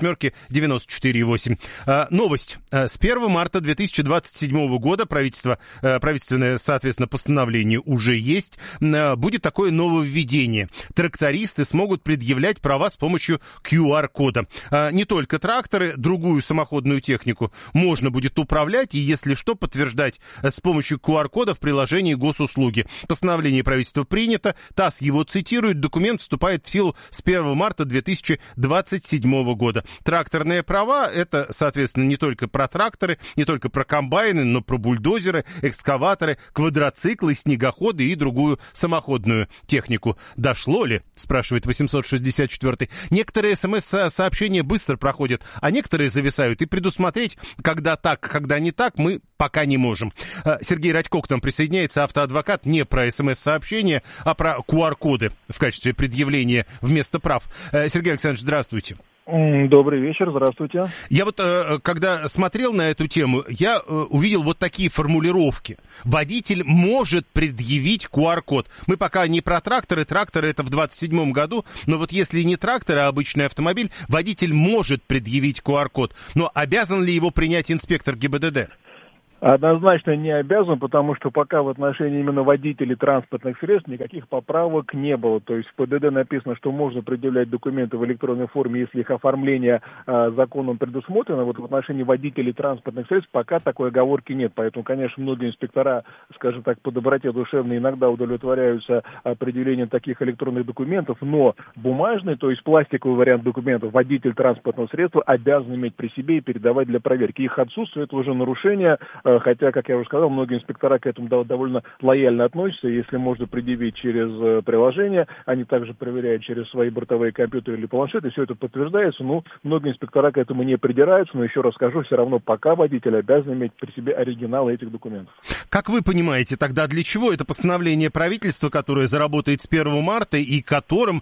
восьмерки девяносто четыре и восемь. А, новость. С первого марта две тысячи двадцать седьмого года правительство, правительственное, соответственно, постановление уже есть. Будет такое нововведение. Трактористы смогут предъявлять права с помощью ку ар-кода. А, не только тракторы, другую самоходную технику можно будет управлять и, если что, подтверждать с помощью ку ар-кода в приложении госуслуги. Постановление правительства принято, ТАСС его цитирует, документ вступает в силу с первого марта две тысячи двадцать седьмого года. Тракторные права — это, соответственно, не только про тракторы, не только про комбайны, но про бульдозеры, экскаваторы, квадроциклы, снегоходы и другую самоходную технику. Дошло ли? Спрашивает восемьсот шестьдесят четвёртый. Некоторые смс-сообщения быстро проходят, а некоторые зависают. И предусмотреть, когда так, когда не так, мы пока не можем. Сергей Радько к нам присоединяется, автоадвокат, не про смс-сообщения, а про ку ар-коды в качестве предъявления вместо прав. Сергей Александрович, здравствуйте. Добрый вечер, здравствуйте. Я вот, когда смотрел на эту тему, я увидел вот такие формулировки. Водитель может предъявить ку ар-код. Мы пока не про тракторы, тракторы это в двадцать седьмом году, но вот если не трактор, а обычный автомобиль, водитель может предъявить ку ар-код. Но обязан ли его принять инспектор гэ бэ дэ дэ? Однозначно не обязан, потому что пока в отношении именно водителей транспортных средств никаких поправок не было. То есть в пэ дэ дэ написано, что можно предъявлять документы в электронной форме, если их оформление а, законом предусмотрено. Вот в отношении водителей транспортных средств пока такой оговорки нет. Поэтому, конечно, многие инспектора, скажем так, по доброте душевной иногда удовлетворяются предъявлением таких электронных документов, но бумажный, то есть пластиковый вариант документов, водитель транспортного средства обязан иметь при себе и передавать для проверки. Их отсутствие — это уже нарушение. Хотя, как я уже сказал, многие инспектора к этому довольно лояльно относятся. Если можно предъявить через приложение, они также проверяют через свои бортовые компьютеры или планшеты, все это подтверждается. Ну, многие инспектора к этому не придираются, но еще раз скажу, все равно пока водитель обязан иметь при себе оригиналы этих документов. Как вы понимаете, тогда для чего это постановление правительства, которое заработает с первого марта и которым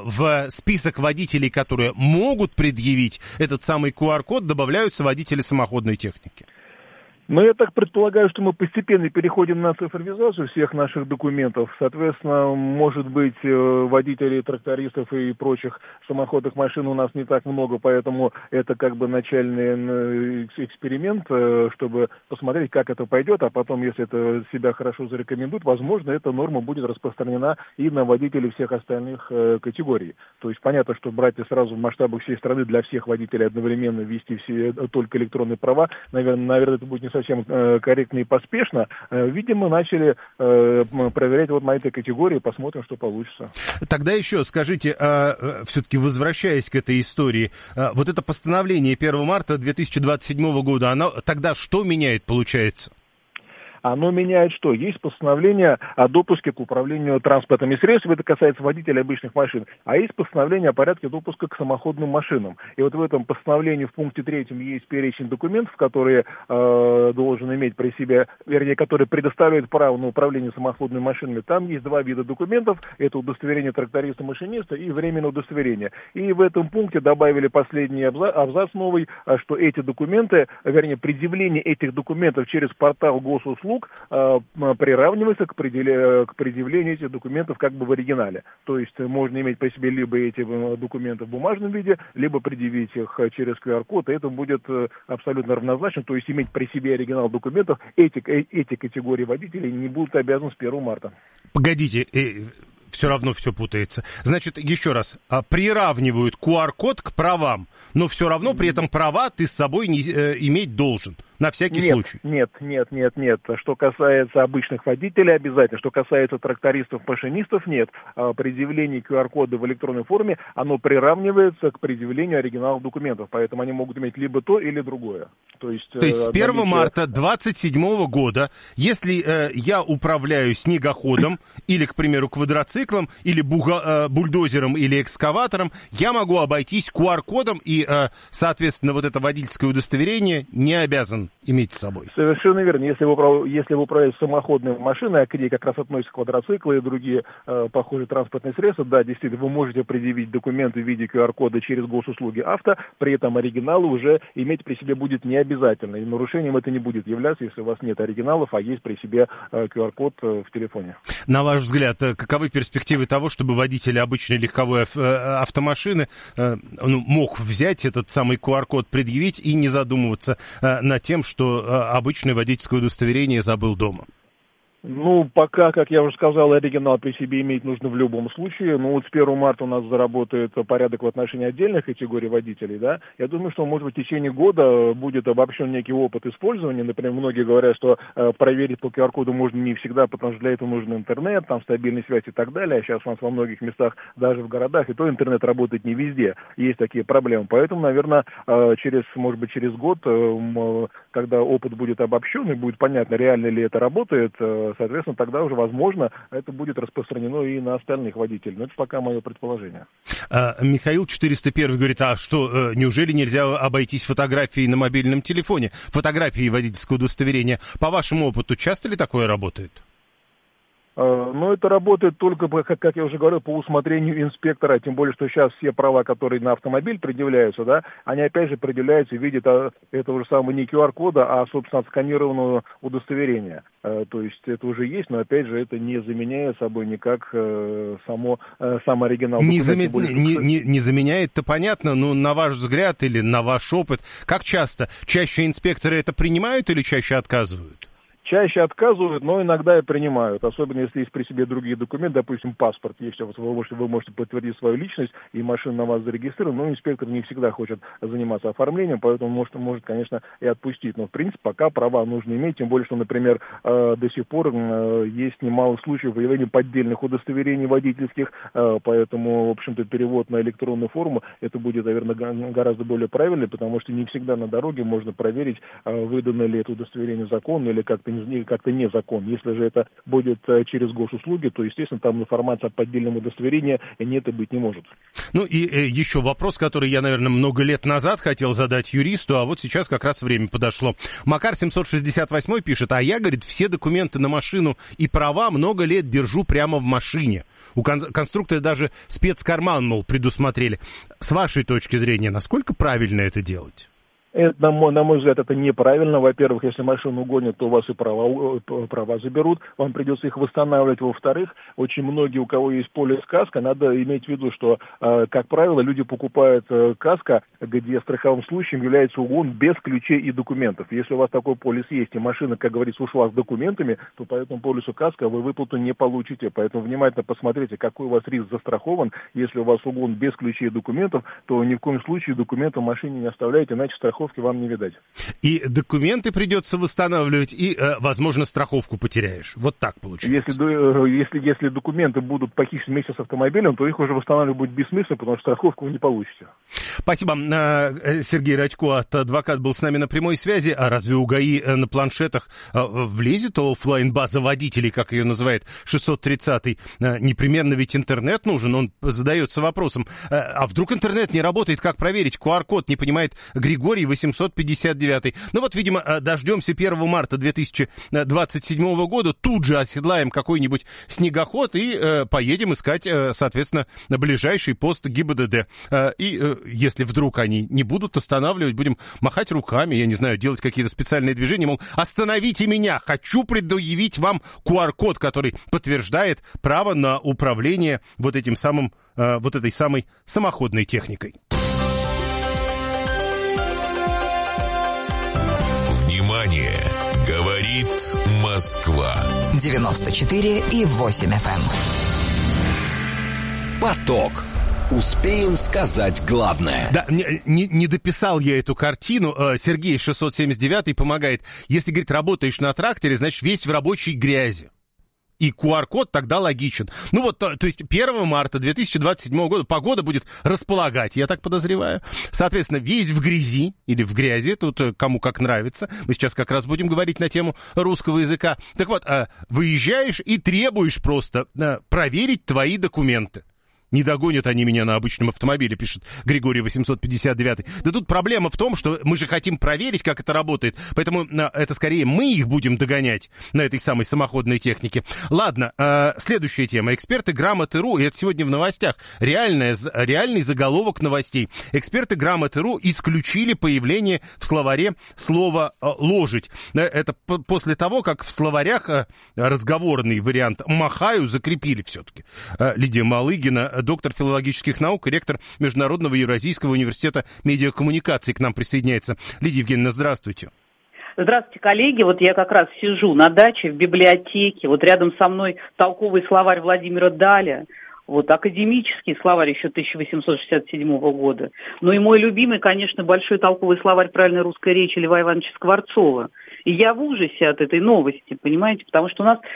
в список водителей, которые могут предъявить этот самый ку ар-код, добавляются водители самоходной техники? Но я так предполагаю, что мы постепенно переходим на цифровизацию всех наших документов. Соответственно, может быть, водителей, трактористов и прочих самоходных машин у нас не так много, поэтому это как бы начальный эксперимент, чтобы посмотреть, как это пойдет, а потом, если это себя хорошо зарекомендует, возможно, эта норма будет распространена и на водителей всех остальных категорий. То есть понятно, что брать и сразу в масштабах всей страны для всех водителей одновременно ввести все только электронные права, наверное, наверное это будет не совсем э, корректно и поспешно. Э, видимо, начали э, проверять вот на этой категории, посмотрим, что получится. Тогда еще скажите, э, все-таки возвращаясь к этой истории, э, вот это постановление первого марта две тысячи двадцать седьмого года, оно тогда что меняет, получается? Оно меняет что? Есть постановление о допуске к управлению транспортными средствами, это касается водителей обычных машин, а есть постановление о порядке допуска к самоходным машинам. И вот в этом постановлении в пункте третьем есть перечень документов, которые э, должен иметь при себе, вернее, которые предоставляют право на управление самоходными машинами. Там есть два вида документов, это удостоверение тракториста-машиниста и временное удостоверение. И в этом пункте добавили последний абзац, абзац новый, что эти документы, вернее, предъявление этих документов через портал госуслуг приравнивается к предъявлению этих документов как бы в оригинале. То есть можно иметь по себе либо эти документы в бумажном виде, либо предъявить их через ку ар-код, и это будет абсолютно равнозначно. То есть иметь при себе оригинал документов эти, эти категории водителей не будут обязаны с первого марта. Погодите, все равно все путается. Значит, еще раз, приравнивают ку ар-код к правам, но все равно при этом права ты с собой не, э, иметь должен. На всякий нет, случай. Нет, нет, нет, нет. Что касается обычных водителей, обязательно. Что касается трактористов, машинистов, нет. Предъявление ку ар-кода в электронной форме, оно приравнивается к предъявлению оригиналов документов. Поэтому они могут иметь либо то, или другое. То есть, то есть с первого марта двадцать седьмого года, если э, я управляю снегоходом, или, к примеру, квадроциклом, или буга, э, бульдозером, или экскаватором, я могу обойтись ку ар-кодом и, э, соответственно, вот это водительское удостоверение не обязан иметь с собой. Совершенно верно. Если вы, если вы управляете самоходной машиной, а к ней как раз относятся квадроциклы и другие э, похожие транспортные средства, да, действительно, вы можете предъявить документы в виде ку ар-кода через госуслуги авто, при этом оригиналы уже иметь при себе будет не обязательно. И нарушением это не будет являться, если у вас нет оригиналов, а есть при себе э, ку ар-код э, в телефоне. На ваш взгляд, каковы перспективы того, чтобы водитель обычной легковой автомашины э, ну, мог взять этот самый ку ар-код, предъявить и не задумываться э, над тем, что э, обычное водительское удостоверение забыл дома? Ну, пока, как я уже сказал, оригинал при себе иметь нужно в любом случае. Ну, вот с первого марта у нас заработает порядок в отношении отдельных категорий водителей, да. Я думаю, что, может быть, в течение года будет обобщен некий опыт использования. Например, многие говорят, что э, проверить по ку ар-коду можно не всегда, потому что для этого нужен интернет, там стабильная связь и так далее. А сейчас у нас во многих местах, даже в городах, и то интернет работает не везде. Есть такие проблемы. Поэтому, наверное, э, через, может быть, через год, э, когда опыт будет обобщен и будет понятно, реально ли это работает, э, соответственно, тогда уже, возможно, это будет распространено и на остальных водителей. Но это пока мое предположение. А, Михаил четыреста один говорит, а что, неужели нельзя обойтись фотографией на мобильном телефоне? Фотографией водительского удостоверения. По вашему опыту, часто ли такое работает? Но это работает только, как я уже говорил, по усмотрению инспектора, тем более, что сейчас все права, которые на автомобиль предъявляются, да, они опять же предъявляются в виде этого же самого не ку ар-кода, а, собственно, отсканированного удостоверения. То есть это уже есть, но, опять же, это не заменяет собой никак само, сам оригинал. Не, заме... более... не, не, не заменяет-то понятно, но на ваш взгляд или на ваш опыт, как часто? Чаще инспекторы это принимают или чаще отказывают? Чаще отказывают, но иногда и принимают, особенно если есть при себе другие документы, допустим, паспорт, если вы можете, вы можете подтвердить свою личность, и машина на вас зарегистрирована, но инспектор не всегда хочет заниматься оформлением, поэтому может, может, конечно, и отпустить. Но, в принципе, пока права нужно иметь, тем более, что, например, э, до сих пор э, есть немало случаев выявления поддельных удостоверений водительских, э, поэтому, в общем-то, перевод на электронную форму, это будет, наверное, гораздо более правильно, потому что не всегда на дороге можно проверить, э, выдано ли это удостоверение законно или как-то как-то незаконно. Если же это будет через госуслуги, то, естественно, там информация о поддельном удостоверении нет и быть не может. Ну и э, еще вопрос, который я, наверное, много лет назад хотел задать юристу, а вот сейчас как раз время подошло. Макар семьсот шестьдесят восемь пишет, а я, говорит, все документы на машину и права много лет держу прямо в машине. У кон- конструктора даже спецкарман, мол, предусмотрели. С вашей точки зрения, насколько правильно это делать? Это, на, мой, на мой взгляд, это неправильно. Во-первых, если машину угонят, то у вас и права, права заберут, вам придется их восстанавливать. Во-вторых, очень многие, у кого есть полис каска, надо иметь в виду, что, э, как правило, люди покупают э, каска, где страховым случаем является угон без ключей и документов. Если у вас такой полис есть, и машина, как говорится, ушла с документами, то по этому полису каска вы выплату не получите. Поэтому внимательно посмотрите, какой у вас риск застрахован. Если у вас угон без ключей и документов, то ни в коем случае документы в машине не оставляйте, иначе страховка вам не видать. И документы придется восстанавливать, и, э, возможно, страховку потеряешь. Вот так получается. Если, если, если документы будут похищены вместе с автомобилем, то их уже восстанавливать будет бессмысленно, потому что страховку вы не получите. Спасибо. Сергей Радько, от адвокат, был с нами на прямой связи. А разве у ГАИ на планшетах влезет оффлайн-база водителей, как ее называет шестьсот тридцатый? Непременно ведь интернет нужен. Он задается вопросом, а вдруг интернет не работает, как проверить? ку ар-код не понимает Григорий восемьсот пятьдесят девятый. Ну вот, видимо, дождемся первого марта две тысячи двадцать седьмого года, тут же оседлаем какой-нибудь снегоход и э, поедем искать, э, соответственно, на ближайший пост ГИБДД. Э, и э, если вдруг они не будут останавливать, будем махать руками, я не знаю, делать какие-то специальные движения, мол, остановите меня, хочу предъявить вам ку ар-код, который подтверждает право на управление вот этим самым, э, вот этой самой самоходной техникой. Внимание! Говорит Москва. девяносто четыре и восемь эф эм. Поток. Успеем сказать главное. Да, не, не, не дописал я эту картину. Сергей шестьсот семьдесят девятый помогает. Если, говорит, работаешь на тракторе, значит, весь в рабочей грязи. И ку ар-код тогда логичен. Ну вот, то, то есть первого марта две тысячи двадцать седьмого года погода будет располагать, я так подозреваю. Соответственно, весь в грязи или в грязи, тут кому как нравится. Мы сейчас как раз будем говорить на тему русского языка. Так вот, выезжаешь и требуешь просто проверить твои документы. Не догонят они меня на обычном автомобиле, пишет Григорий восемьсот пятьдесят девять. Да тут проблема в том, что мы же хотим проверить, как это работает, поэтому это скорее мы их будем догонять на этой самой самоходной технике. Ладно, э, следующая тема. Эксперты Грамоты.ру, и это сегодня в новостях, реальная, реальный заголовок новостей. Эксперты Грамоты.ру исключили появление в словаре слова «ложить». Это после того, как в словарях разговорный вариант «махаю» закрепили все-таки. Лидия Малыгина, доктор филологических наук, ректор Международного Евразийского университета медиакоммуникации, к нам присоединяется. Лидия Евгеньевна, здравствуйте. Здравствуйте, коллеги. Вот я как раз сижу на даче в библиотеке. Вот рядом со мной толковый словарь Владимира Даля. Вот академический словарь еще тысяча восемьсот шестьдесят седьмого года. Ну и мой любимый, конечно, большой толковый словарь правильной русской речи Льва Ивановича Скворцова. И я в ужасе от этой новости, понимаете, потому что у нас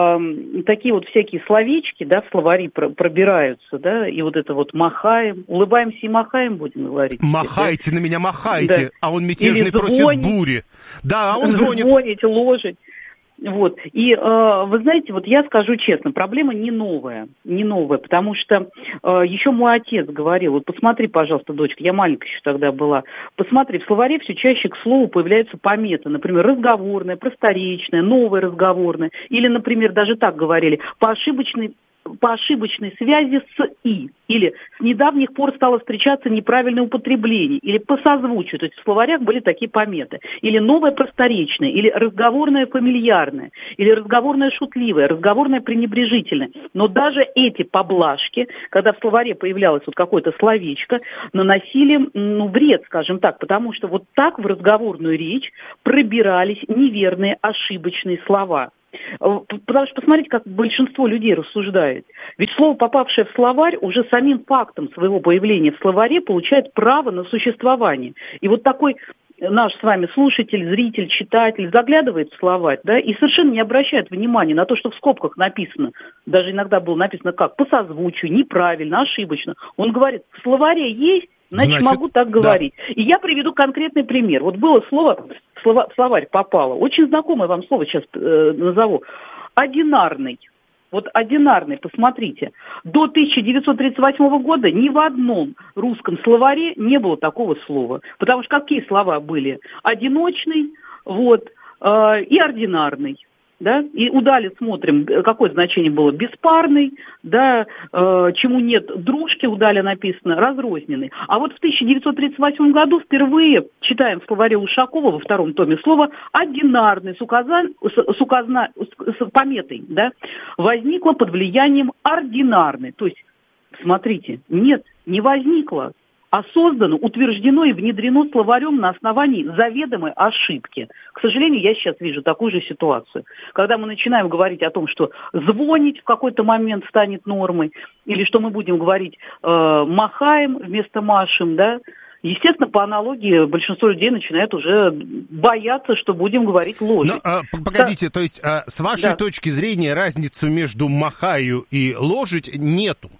э, такие вот всякие словечки, да, в словари про- пробираются, да, и вот это вот махаем, улыбаемся и махаем, будем говорить. Махайте, да? На меня махайте, да. А он мятежный Или просит звонить, бури. Да, а он звонит. Звонить, ложить. Вот. И, э, вы знаете, вот я скажу честно, проблема не новая, не новая, потому что э, еще мой отец говорил, вот посмотри, пожалуйста, дочка, я маленькая еще тогда была, посмотри, в словаре все чаще к слову появляются пометы, например, разговорная, просторечная, новая разговорная, или, например, даже так говорили, по ошибочной по ошибочной связи с «и», или с недавних пор стало встречаться неправильное употребление, или по созвучию, то есть в словарях были такие пометы, или новое просторечное, или разговорное фамильярное, или разговорное шутливое, разговорное пренебрежительное. Но даже эти поблажки, когда в словаре появлялось вот какое-то словечко, наносили, ну, вред, скажем так, потому что вот так в разговорную речь пробирались неверные, ошибочные слова. Потому что посмотрите, как большинство людей рассуждает. Ведь слово, попавшее в словарь, уже самим фактом своего появления в словаре получает право на существование. И вот такой наш с вами слушатель, зритель, читатель заглядывает в словарь, да, и совершенно не обращает внимания на то, что в скобках написано, даже иногда было написано как, по созвучию, неправильно, ошибочно. Он говорит, в словаре есть, значит, значит могу так говорить. Да. И я приведу конкретный пример. Вот было слово, слово в словарь попало, очень знакомое вам слово сейчас э, назову, одинарный. Вот одинарный, посмотрите, до тысяча девятьсот тридцать восьмого года ни в одном русском словаре не было такого слова. Потому что какие слова были? Одиночный, вот, э, и ординарный. Да, и у Дали смотрим, какое значение было беспарный, да, э, чему нет дружки, у Дали написано разрозненный. А вот в тысяча девятьсот тридцать восьмом году впервые читаем в словаре Ушакова во втором томе слово одинарный с, указан, с, с, указна, с, с пометой, да, возникло под влиянием ординарный. То есть, смотрите, нет, не возникло, а создано, утверждено и внедрено словарем на основании заведомой ошибки. К сожалению, я сейчас вижу такую же ситуацию. Когда мы начинаем говорить о том, что звонить в какой-то момент станет нормой, или что мы будем говорить э, махаем вместо машем, да, естественно, по аналогии большинство людей начинает уже бояться, что будем говорить ложь. Но, а, погодите, да. То есть а, с вашей да. точки зрения разницу между махаю и ложить нету?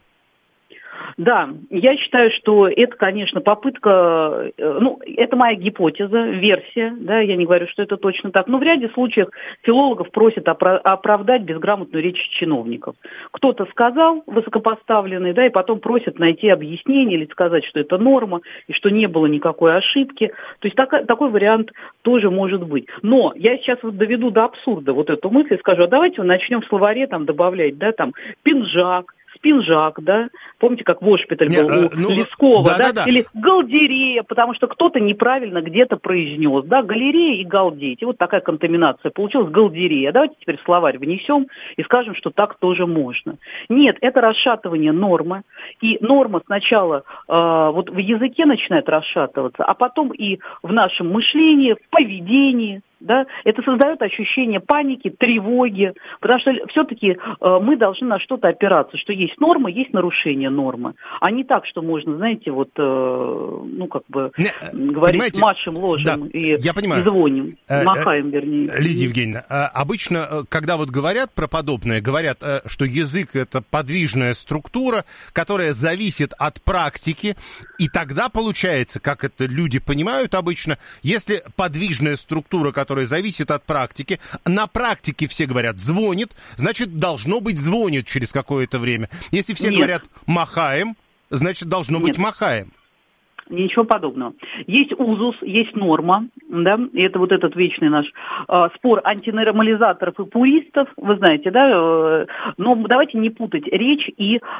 Да, я считаю, что это, конечно, попытка, ну, это моя гипотеза, версия, да, я не говорю, что это точно так, но в ряде случаев филологов просят оправдать безграмотную речь чиновников. Кто-то сказал, высокопоставленный, да, и потом просят найти объяснение или сказать, что это норма, и что не было никакой ошибки. То есть так, такой вариант тоже может быть. Но я сейчас вот доведу до абсурда вот эту мысль и скажу, а давайте начнем в словаре там добавлять, да, там, пинжак, спинжак, да, помните, как в Ошпиталь был у ну, Лескова, да, да, да, или галдерея, потому что кто-то неправильно где-то произнес, да, галерея и галдеть, и вот такая контаминация получилась, галдерея. Давайте теперь в словарь внесем и скажем, что так тоже можно. Нет, это расшатывание нормы, и норма сначала э, вот в языке начинает расшатываться, а потом и в нашем мышлении, в поведении. Да, это создает ощущение паники, тревоги, потому что все-таки э, мы должны на что-то опираться, что есть норма, есть нарушение нормы, а не так, что можно, знаете, вот, э, ну, как бы, не, говорить машем, ложим, да, и, и звоним, э, махаем, вернее. Лидия Евгеньевна, обычно, когда вот говорят про подобное, говорят, что язык — это подвижная структура, которая зависит от практики, и тогда получается, как это люди понимают обычно, если подвижная структура, которая которое зависит от практики. На практике все говорят «звонит», значит, должно быть «звонит» через какое-то время. Если все Нет. говорят «махаем», значит, должно Нет. быть «махаем». Ничего подобного. Есть узус, есть норма, да, и это вот этот вечный наш э, спор антинормализаторов и пуристов, вы знаете, да, э, но давайте не путать речь и э,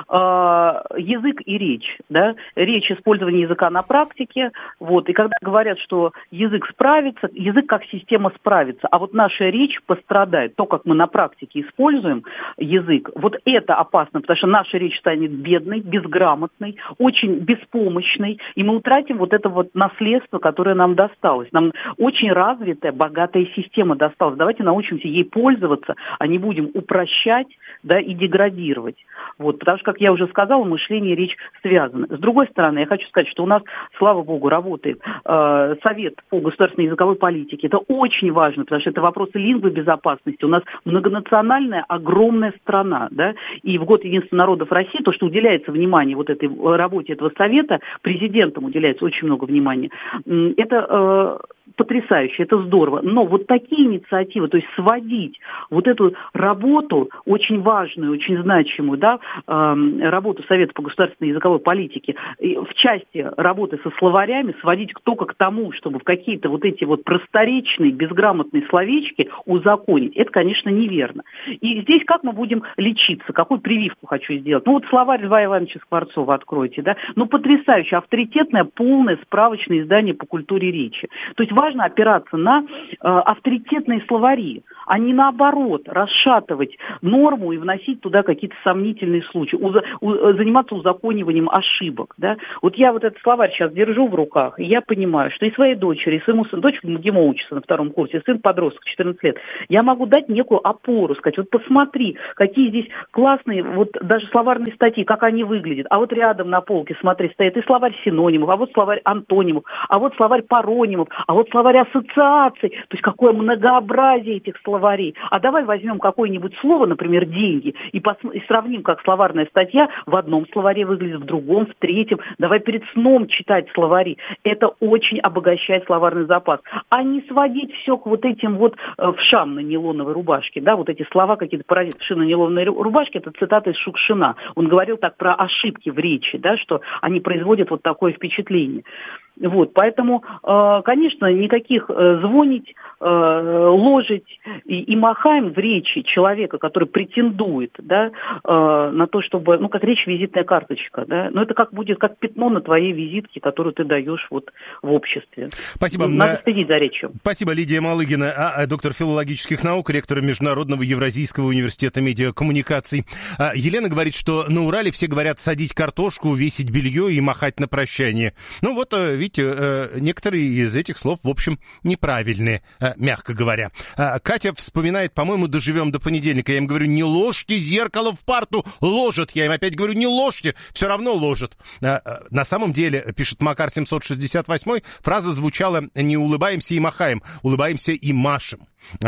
язык и речь, да, речь, использование языка на практике, вот, и когда говорят, что язык справится, язык как система справится, а вот наша речь пострадает, то, как мы на практике используем язык, вот это опасно, потому что наша речь станет бедной, безграмотной, очень беспомощной, и мы утратим вот это вот наследство, которое нам досталось. Нам очень развитая, богатая система досталась. Давайте научимся ей пользоваться, а не будем упрощать, да, и деградировать. Вот, потому что, как я уже сказала, мышление и речь связаны. С другой стороны, я хочу сказать, что у нас, слава богу, работает э, Совет по государственной языковой политике. Это очень важно, потому что это вопросы лингвобезопасности. У нас многонациональная, огромная страна, да, и в год единства народов России, то, что уделяется внимание вот этой работе этого совета, президентом уделяется очень много внимания, это э, потрясающе, это здорово. Но вот такие инициативы, то есть сводить вот эту работу, очень важную, очень значимую, да, э, работу Совета по государственной языковой политике, в части работы со словарями, сводить только к тому, чтобы в какие-то вот эти вот просторечные, безграмотные словечки узаконить, это, конечно, неверно. И здесь как мы будем лечиться, какую прививку хочу сделать? Ну вот словарь Льва Ивановича Скворцова откройте, да, ну потрясающе, авторитетное, полное справочное издание по культуре речи. То есть важно опираться на э, авторитетные словари, а не наоборот расшатывать норму и вносить туда какие-то сомнительные случаи, уза, у, заниматься узакониванием ошибок. Да? Вот я вот этот словарь сейчас держу в руках, и я понимаю, что и своей дочери, и своему сыну, дочь в МГИМО учится на втором курсе, сын подросток, четырнадцать лет, я могу дать некую опору, сказать, вот посмотри, какие здесь классные, вот даже словарные статьи, как они выглядят, а вот рядом на полке, смотри, стоит и словарь синонимов, а вот словарь антонимов, а вот словарь паронимов, а вот словарь ассоциаций, то есть какое многообразие этих словарей. А давай возьмем какое-нибудь слово, например, деньги, и, пос- и сравним, как словарная статья в одном словаре выглядит, в другом, в третьем. Давай перед сном читать словари. Это очень обогащает словарный запас. А не сводить все к вот этим вот э, вшам на нейлоновой рубашке, да, вот эти слова какие-то паразиты, вши на нейлоновой рубашке, это цитата из Шукшина. Он говорил так про ошибки в речи, да, что они производят вот такое впечатление. Вот, поэтому, э, конечно, никаких э, звонить, э, ложить и, и махаем в речи человека, который претендует, да, э, на то, чтобы, ну, как речь визитная карточка, да, но это как будет, как пятно на твоей визитке, которую ты даешь вот в обществе. Спасибо. Надо следить за речью. Спасибо, Лидия Малыгина, а, доктор филологических наук, ректор Международного Евразийского университета медиакоммуникаций. А, Елена говорит, что на Урале все говорят садить картошку, весить белье и махать на прощание. Ну вот, видите, некоторые из этих слов, в общем, неправильные, мягко говоря. Катя вспоминает, по-моему, доживем до понедельника. Я им говорю, не ложьте зеркало в парту, ложат. Я им опять говорю, не ложьте, все равно ложат. На самом деле, пишет Макар семьсот шестьдесят восемь, фраза звучала не улыбаемся и махаем, улыбаемся и машем.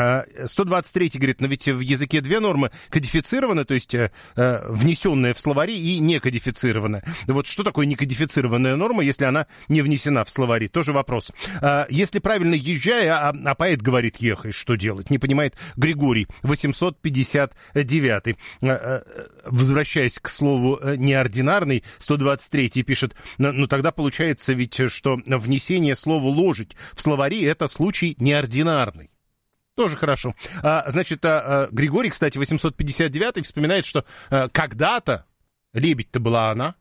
сто двадцать три говорит, но ведь в языке две нормы кодифицированы, то есть э, внесенная в словари и некодифицированная. Вот что такое некодифицированная норма, если она не внесена в словари? Тоже вопрос. А, если правильно езжая, а, а поэт говорит ехай, что делать? Не понимает Григорий, восемьсот пятьдесят девять. А, а, возвращаясь к слову неординарный, сто двадцать три пишет, ну тогда получается ведь, что внесение слова ложить в словари это случай неординарный. Тоже хорошо. А, значит, а, Григорий, кстати, восемьсот пятьдесят девять вспоминает, что а, когда-то лебедь-то была она,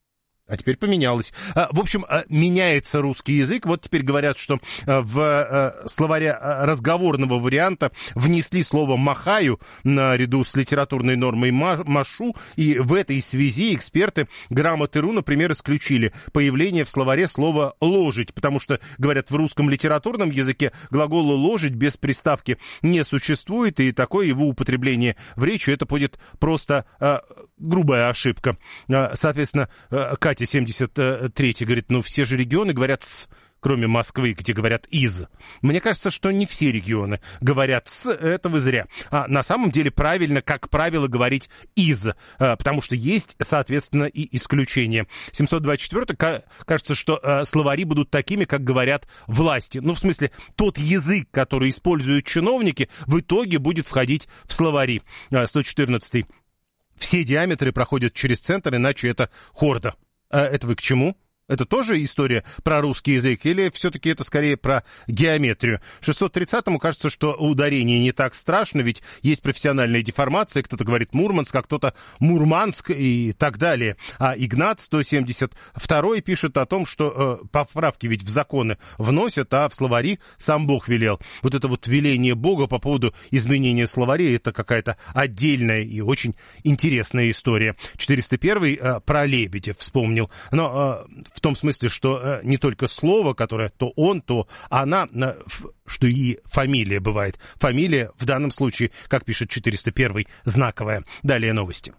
а теперь поменялось. А, в общем, а, меняется русский язык. Вот теперь говорят, что а, в а, словаре а, разговорного варианта внесли слово «махаю» наряду с литературной нормой «машу». И в этой связи эксперты грамоты.ру, например, исключили появление в словаре слова «ложить», потому что, говорят, в русском литературном языке глагола «ложить» без приставки не существует, и такое его употребление в речи это будет просто а, грубая ошибка. А, соответственно, Катя семьдесят три говорит, ну все же регионы говорят «с», кроме Москвы, где говорят «из». Мне кажется, что не все регионы говорят «с», это вы зря. А на самом деле правильно, как правило, говорить «из», потому что есть, соответственно, и исключения. семьсот двадцать четыре, кажется, что словари будут такими, как говорят власти. Ну, в смысле, тот язык, который используют чиновники, в итоге будет входить в словари. сто четырнадцатый. Все диаметры проходят через центр, иначе это хорда. Это вы к чему? Это тоже история про русский язык или все-таки это скорее про геометрию? шестьсот тридцатому кажется, что ударение не так страшно, ведь есть профессиональная деформация, кто-то говорит Мурманск, а кто-то Мурманск и так далее. А Игнат сто семьдесят второй пишет о том, что э, поправки ведь в законы вносят, а в словари сам Бог велел. Вот это вот веление Бога по поводу изменения словарей, это какая-то отдельная и очень интересная история. четыреста первый э, про Лебедя вспомнил, но... Э, в том смысле, что э, не только слово, которое то он, то она, э, ф, что и фамилия бывает. Фамилия в данном случае, как пишет четыреста первый, знаковая. Далее новости.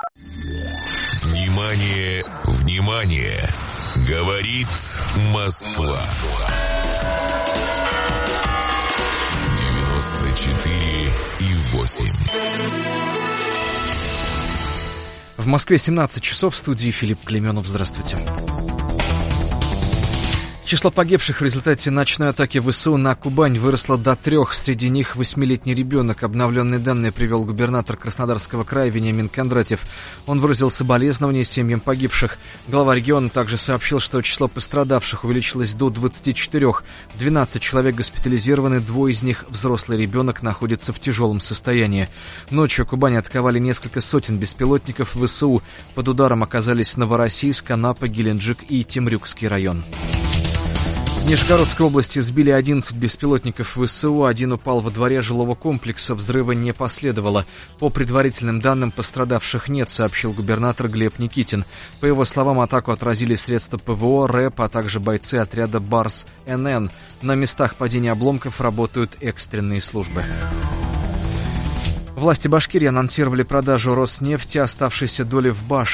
Внимание, внимание! Говорит Москва. девяносто четыре и восемь. В Москве семнадцать часов, в студии Филипп Клеменов. Здравствуйте. Число погибших в результате ночной атаки ВСУ на Кубань выросло до трех. Среди них восьмилетний ребенок. Обновленные данные привел губернатор Краснодарского края Вениамин Кондратьев. Он выразил соболезнования семьям погибших. Глава региона также сообщил, что число пострадавших увеличилось до двадцати четырёх. двенадцать человек госпитализированы, двое из них, взрослый ребенок, находится в тяжелом состоянии. Ночью Кубань атаковали несколько сотен беспилотников ВСУ. Под ударом оказались Новороссийск, Анапа, Геленджик и Темрюкский район. В Нижегородской области сбили одиннадцать беспилотников ВСУ, один упал во дворе жилого комплекса, взрыва не последовало. По предварительным данным, пострадавших нет, сообщил губернатор Глеб Никитин. По его словам, атаку отразили средства ПВО, РЭП, а также бойцы отряда БАРС-эн эн. На местах падения обломков работают экстренные службы. Власти Башкирии анонсировали продажу Роснефти оставшейся доли в Баш.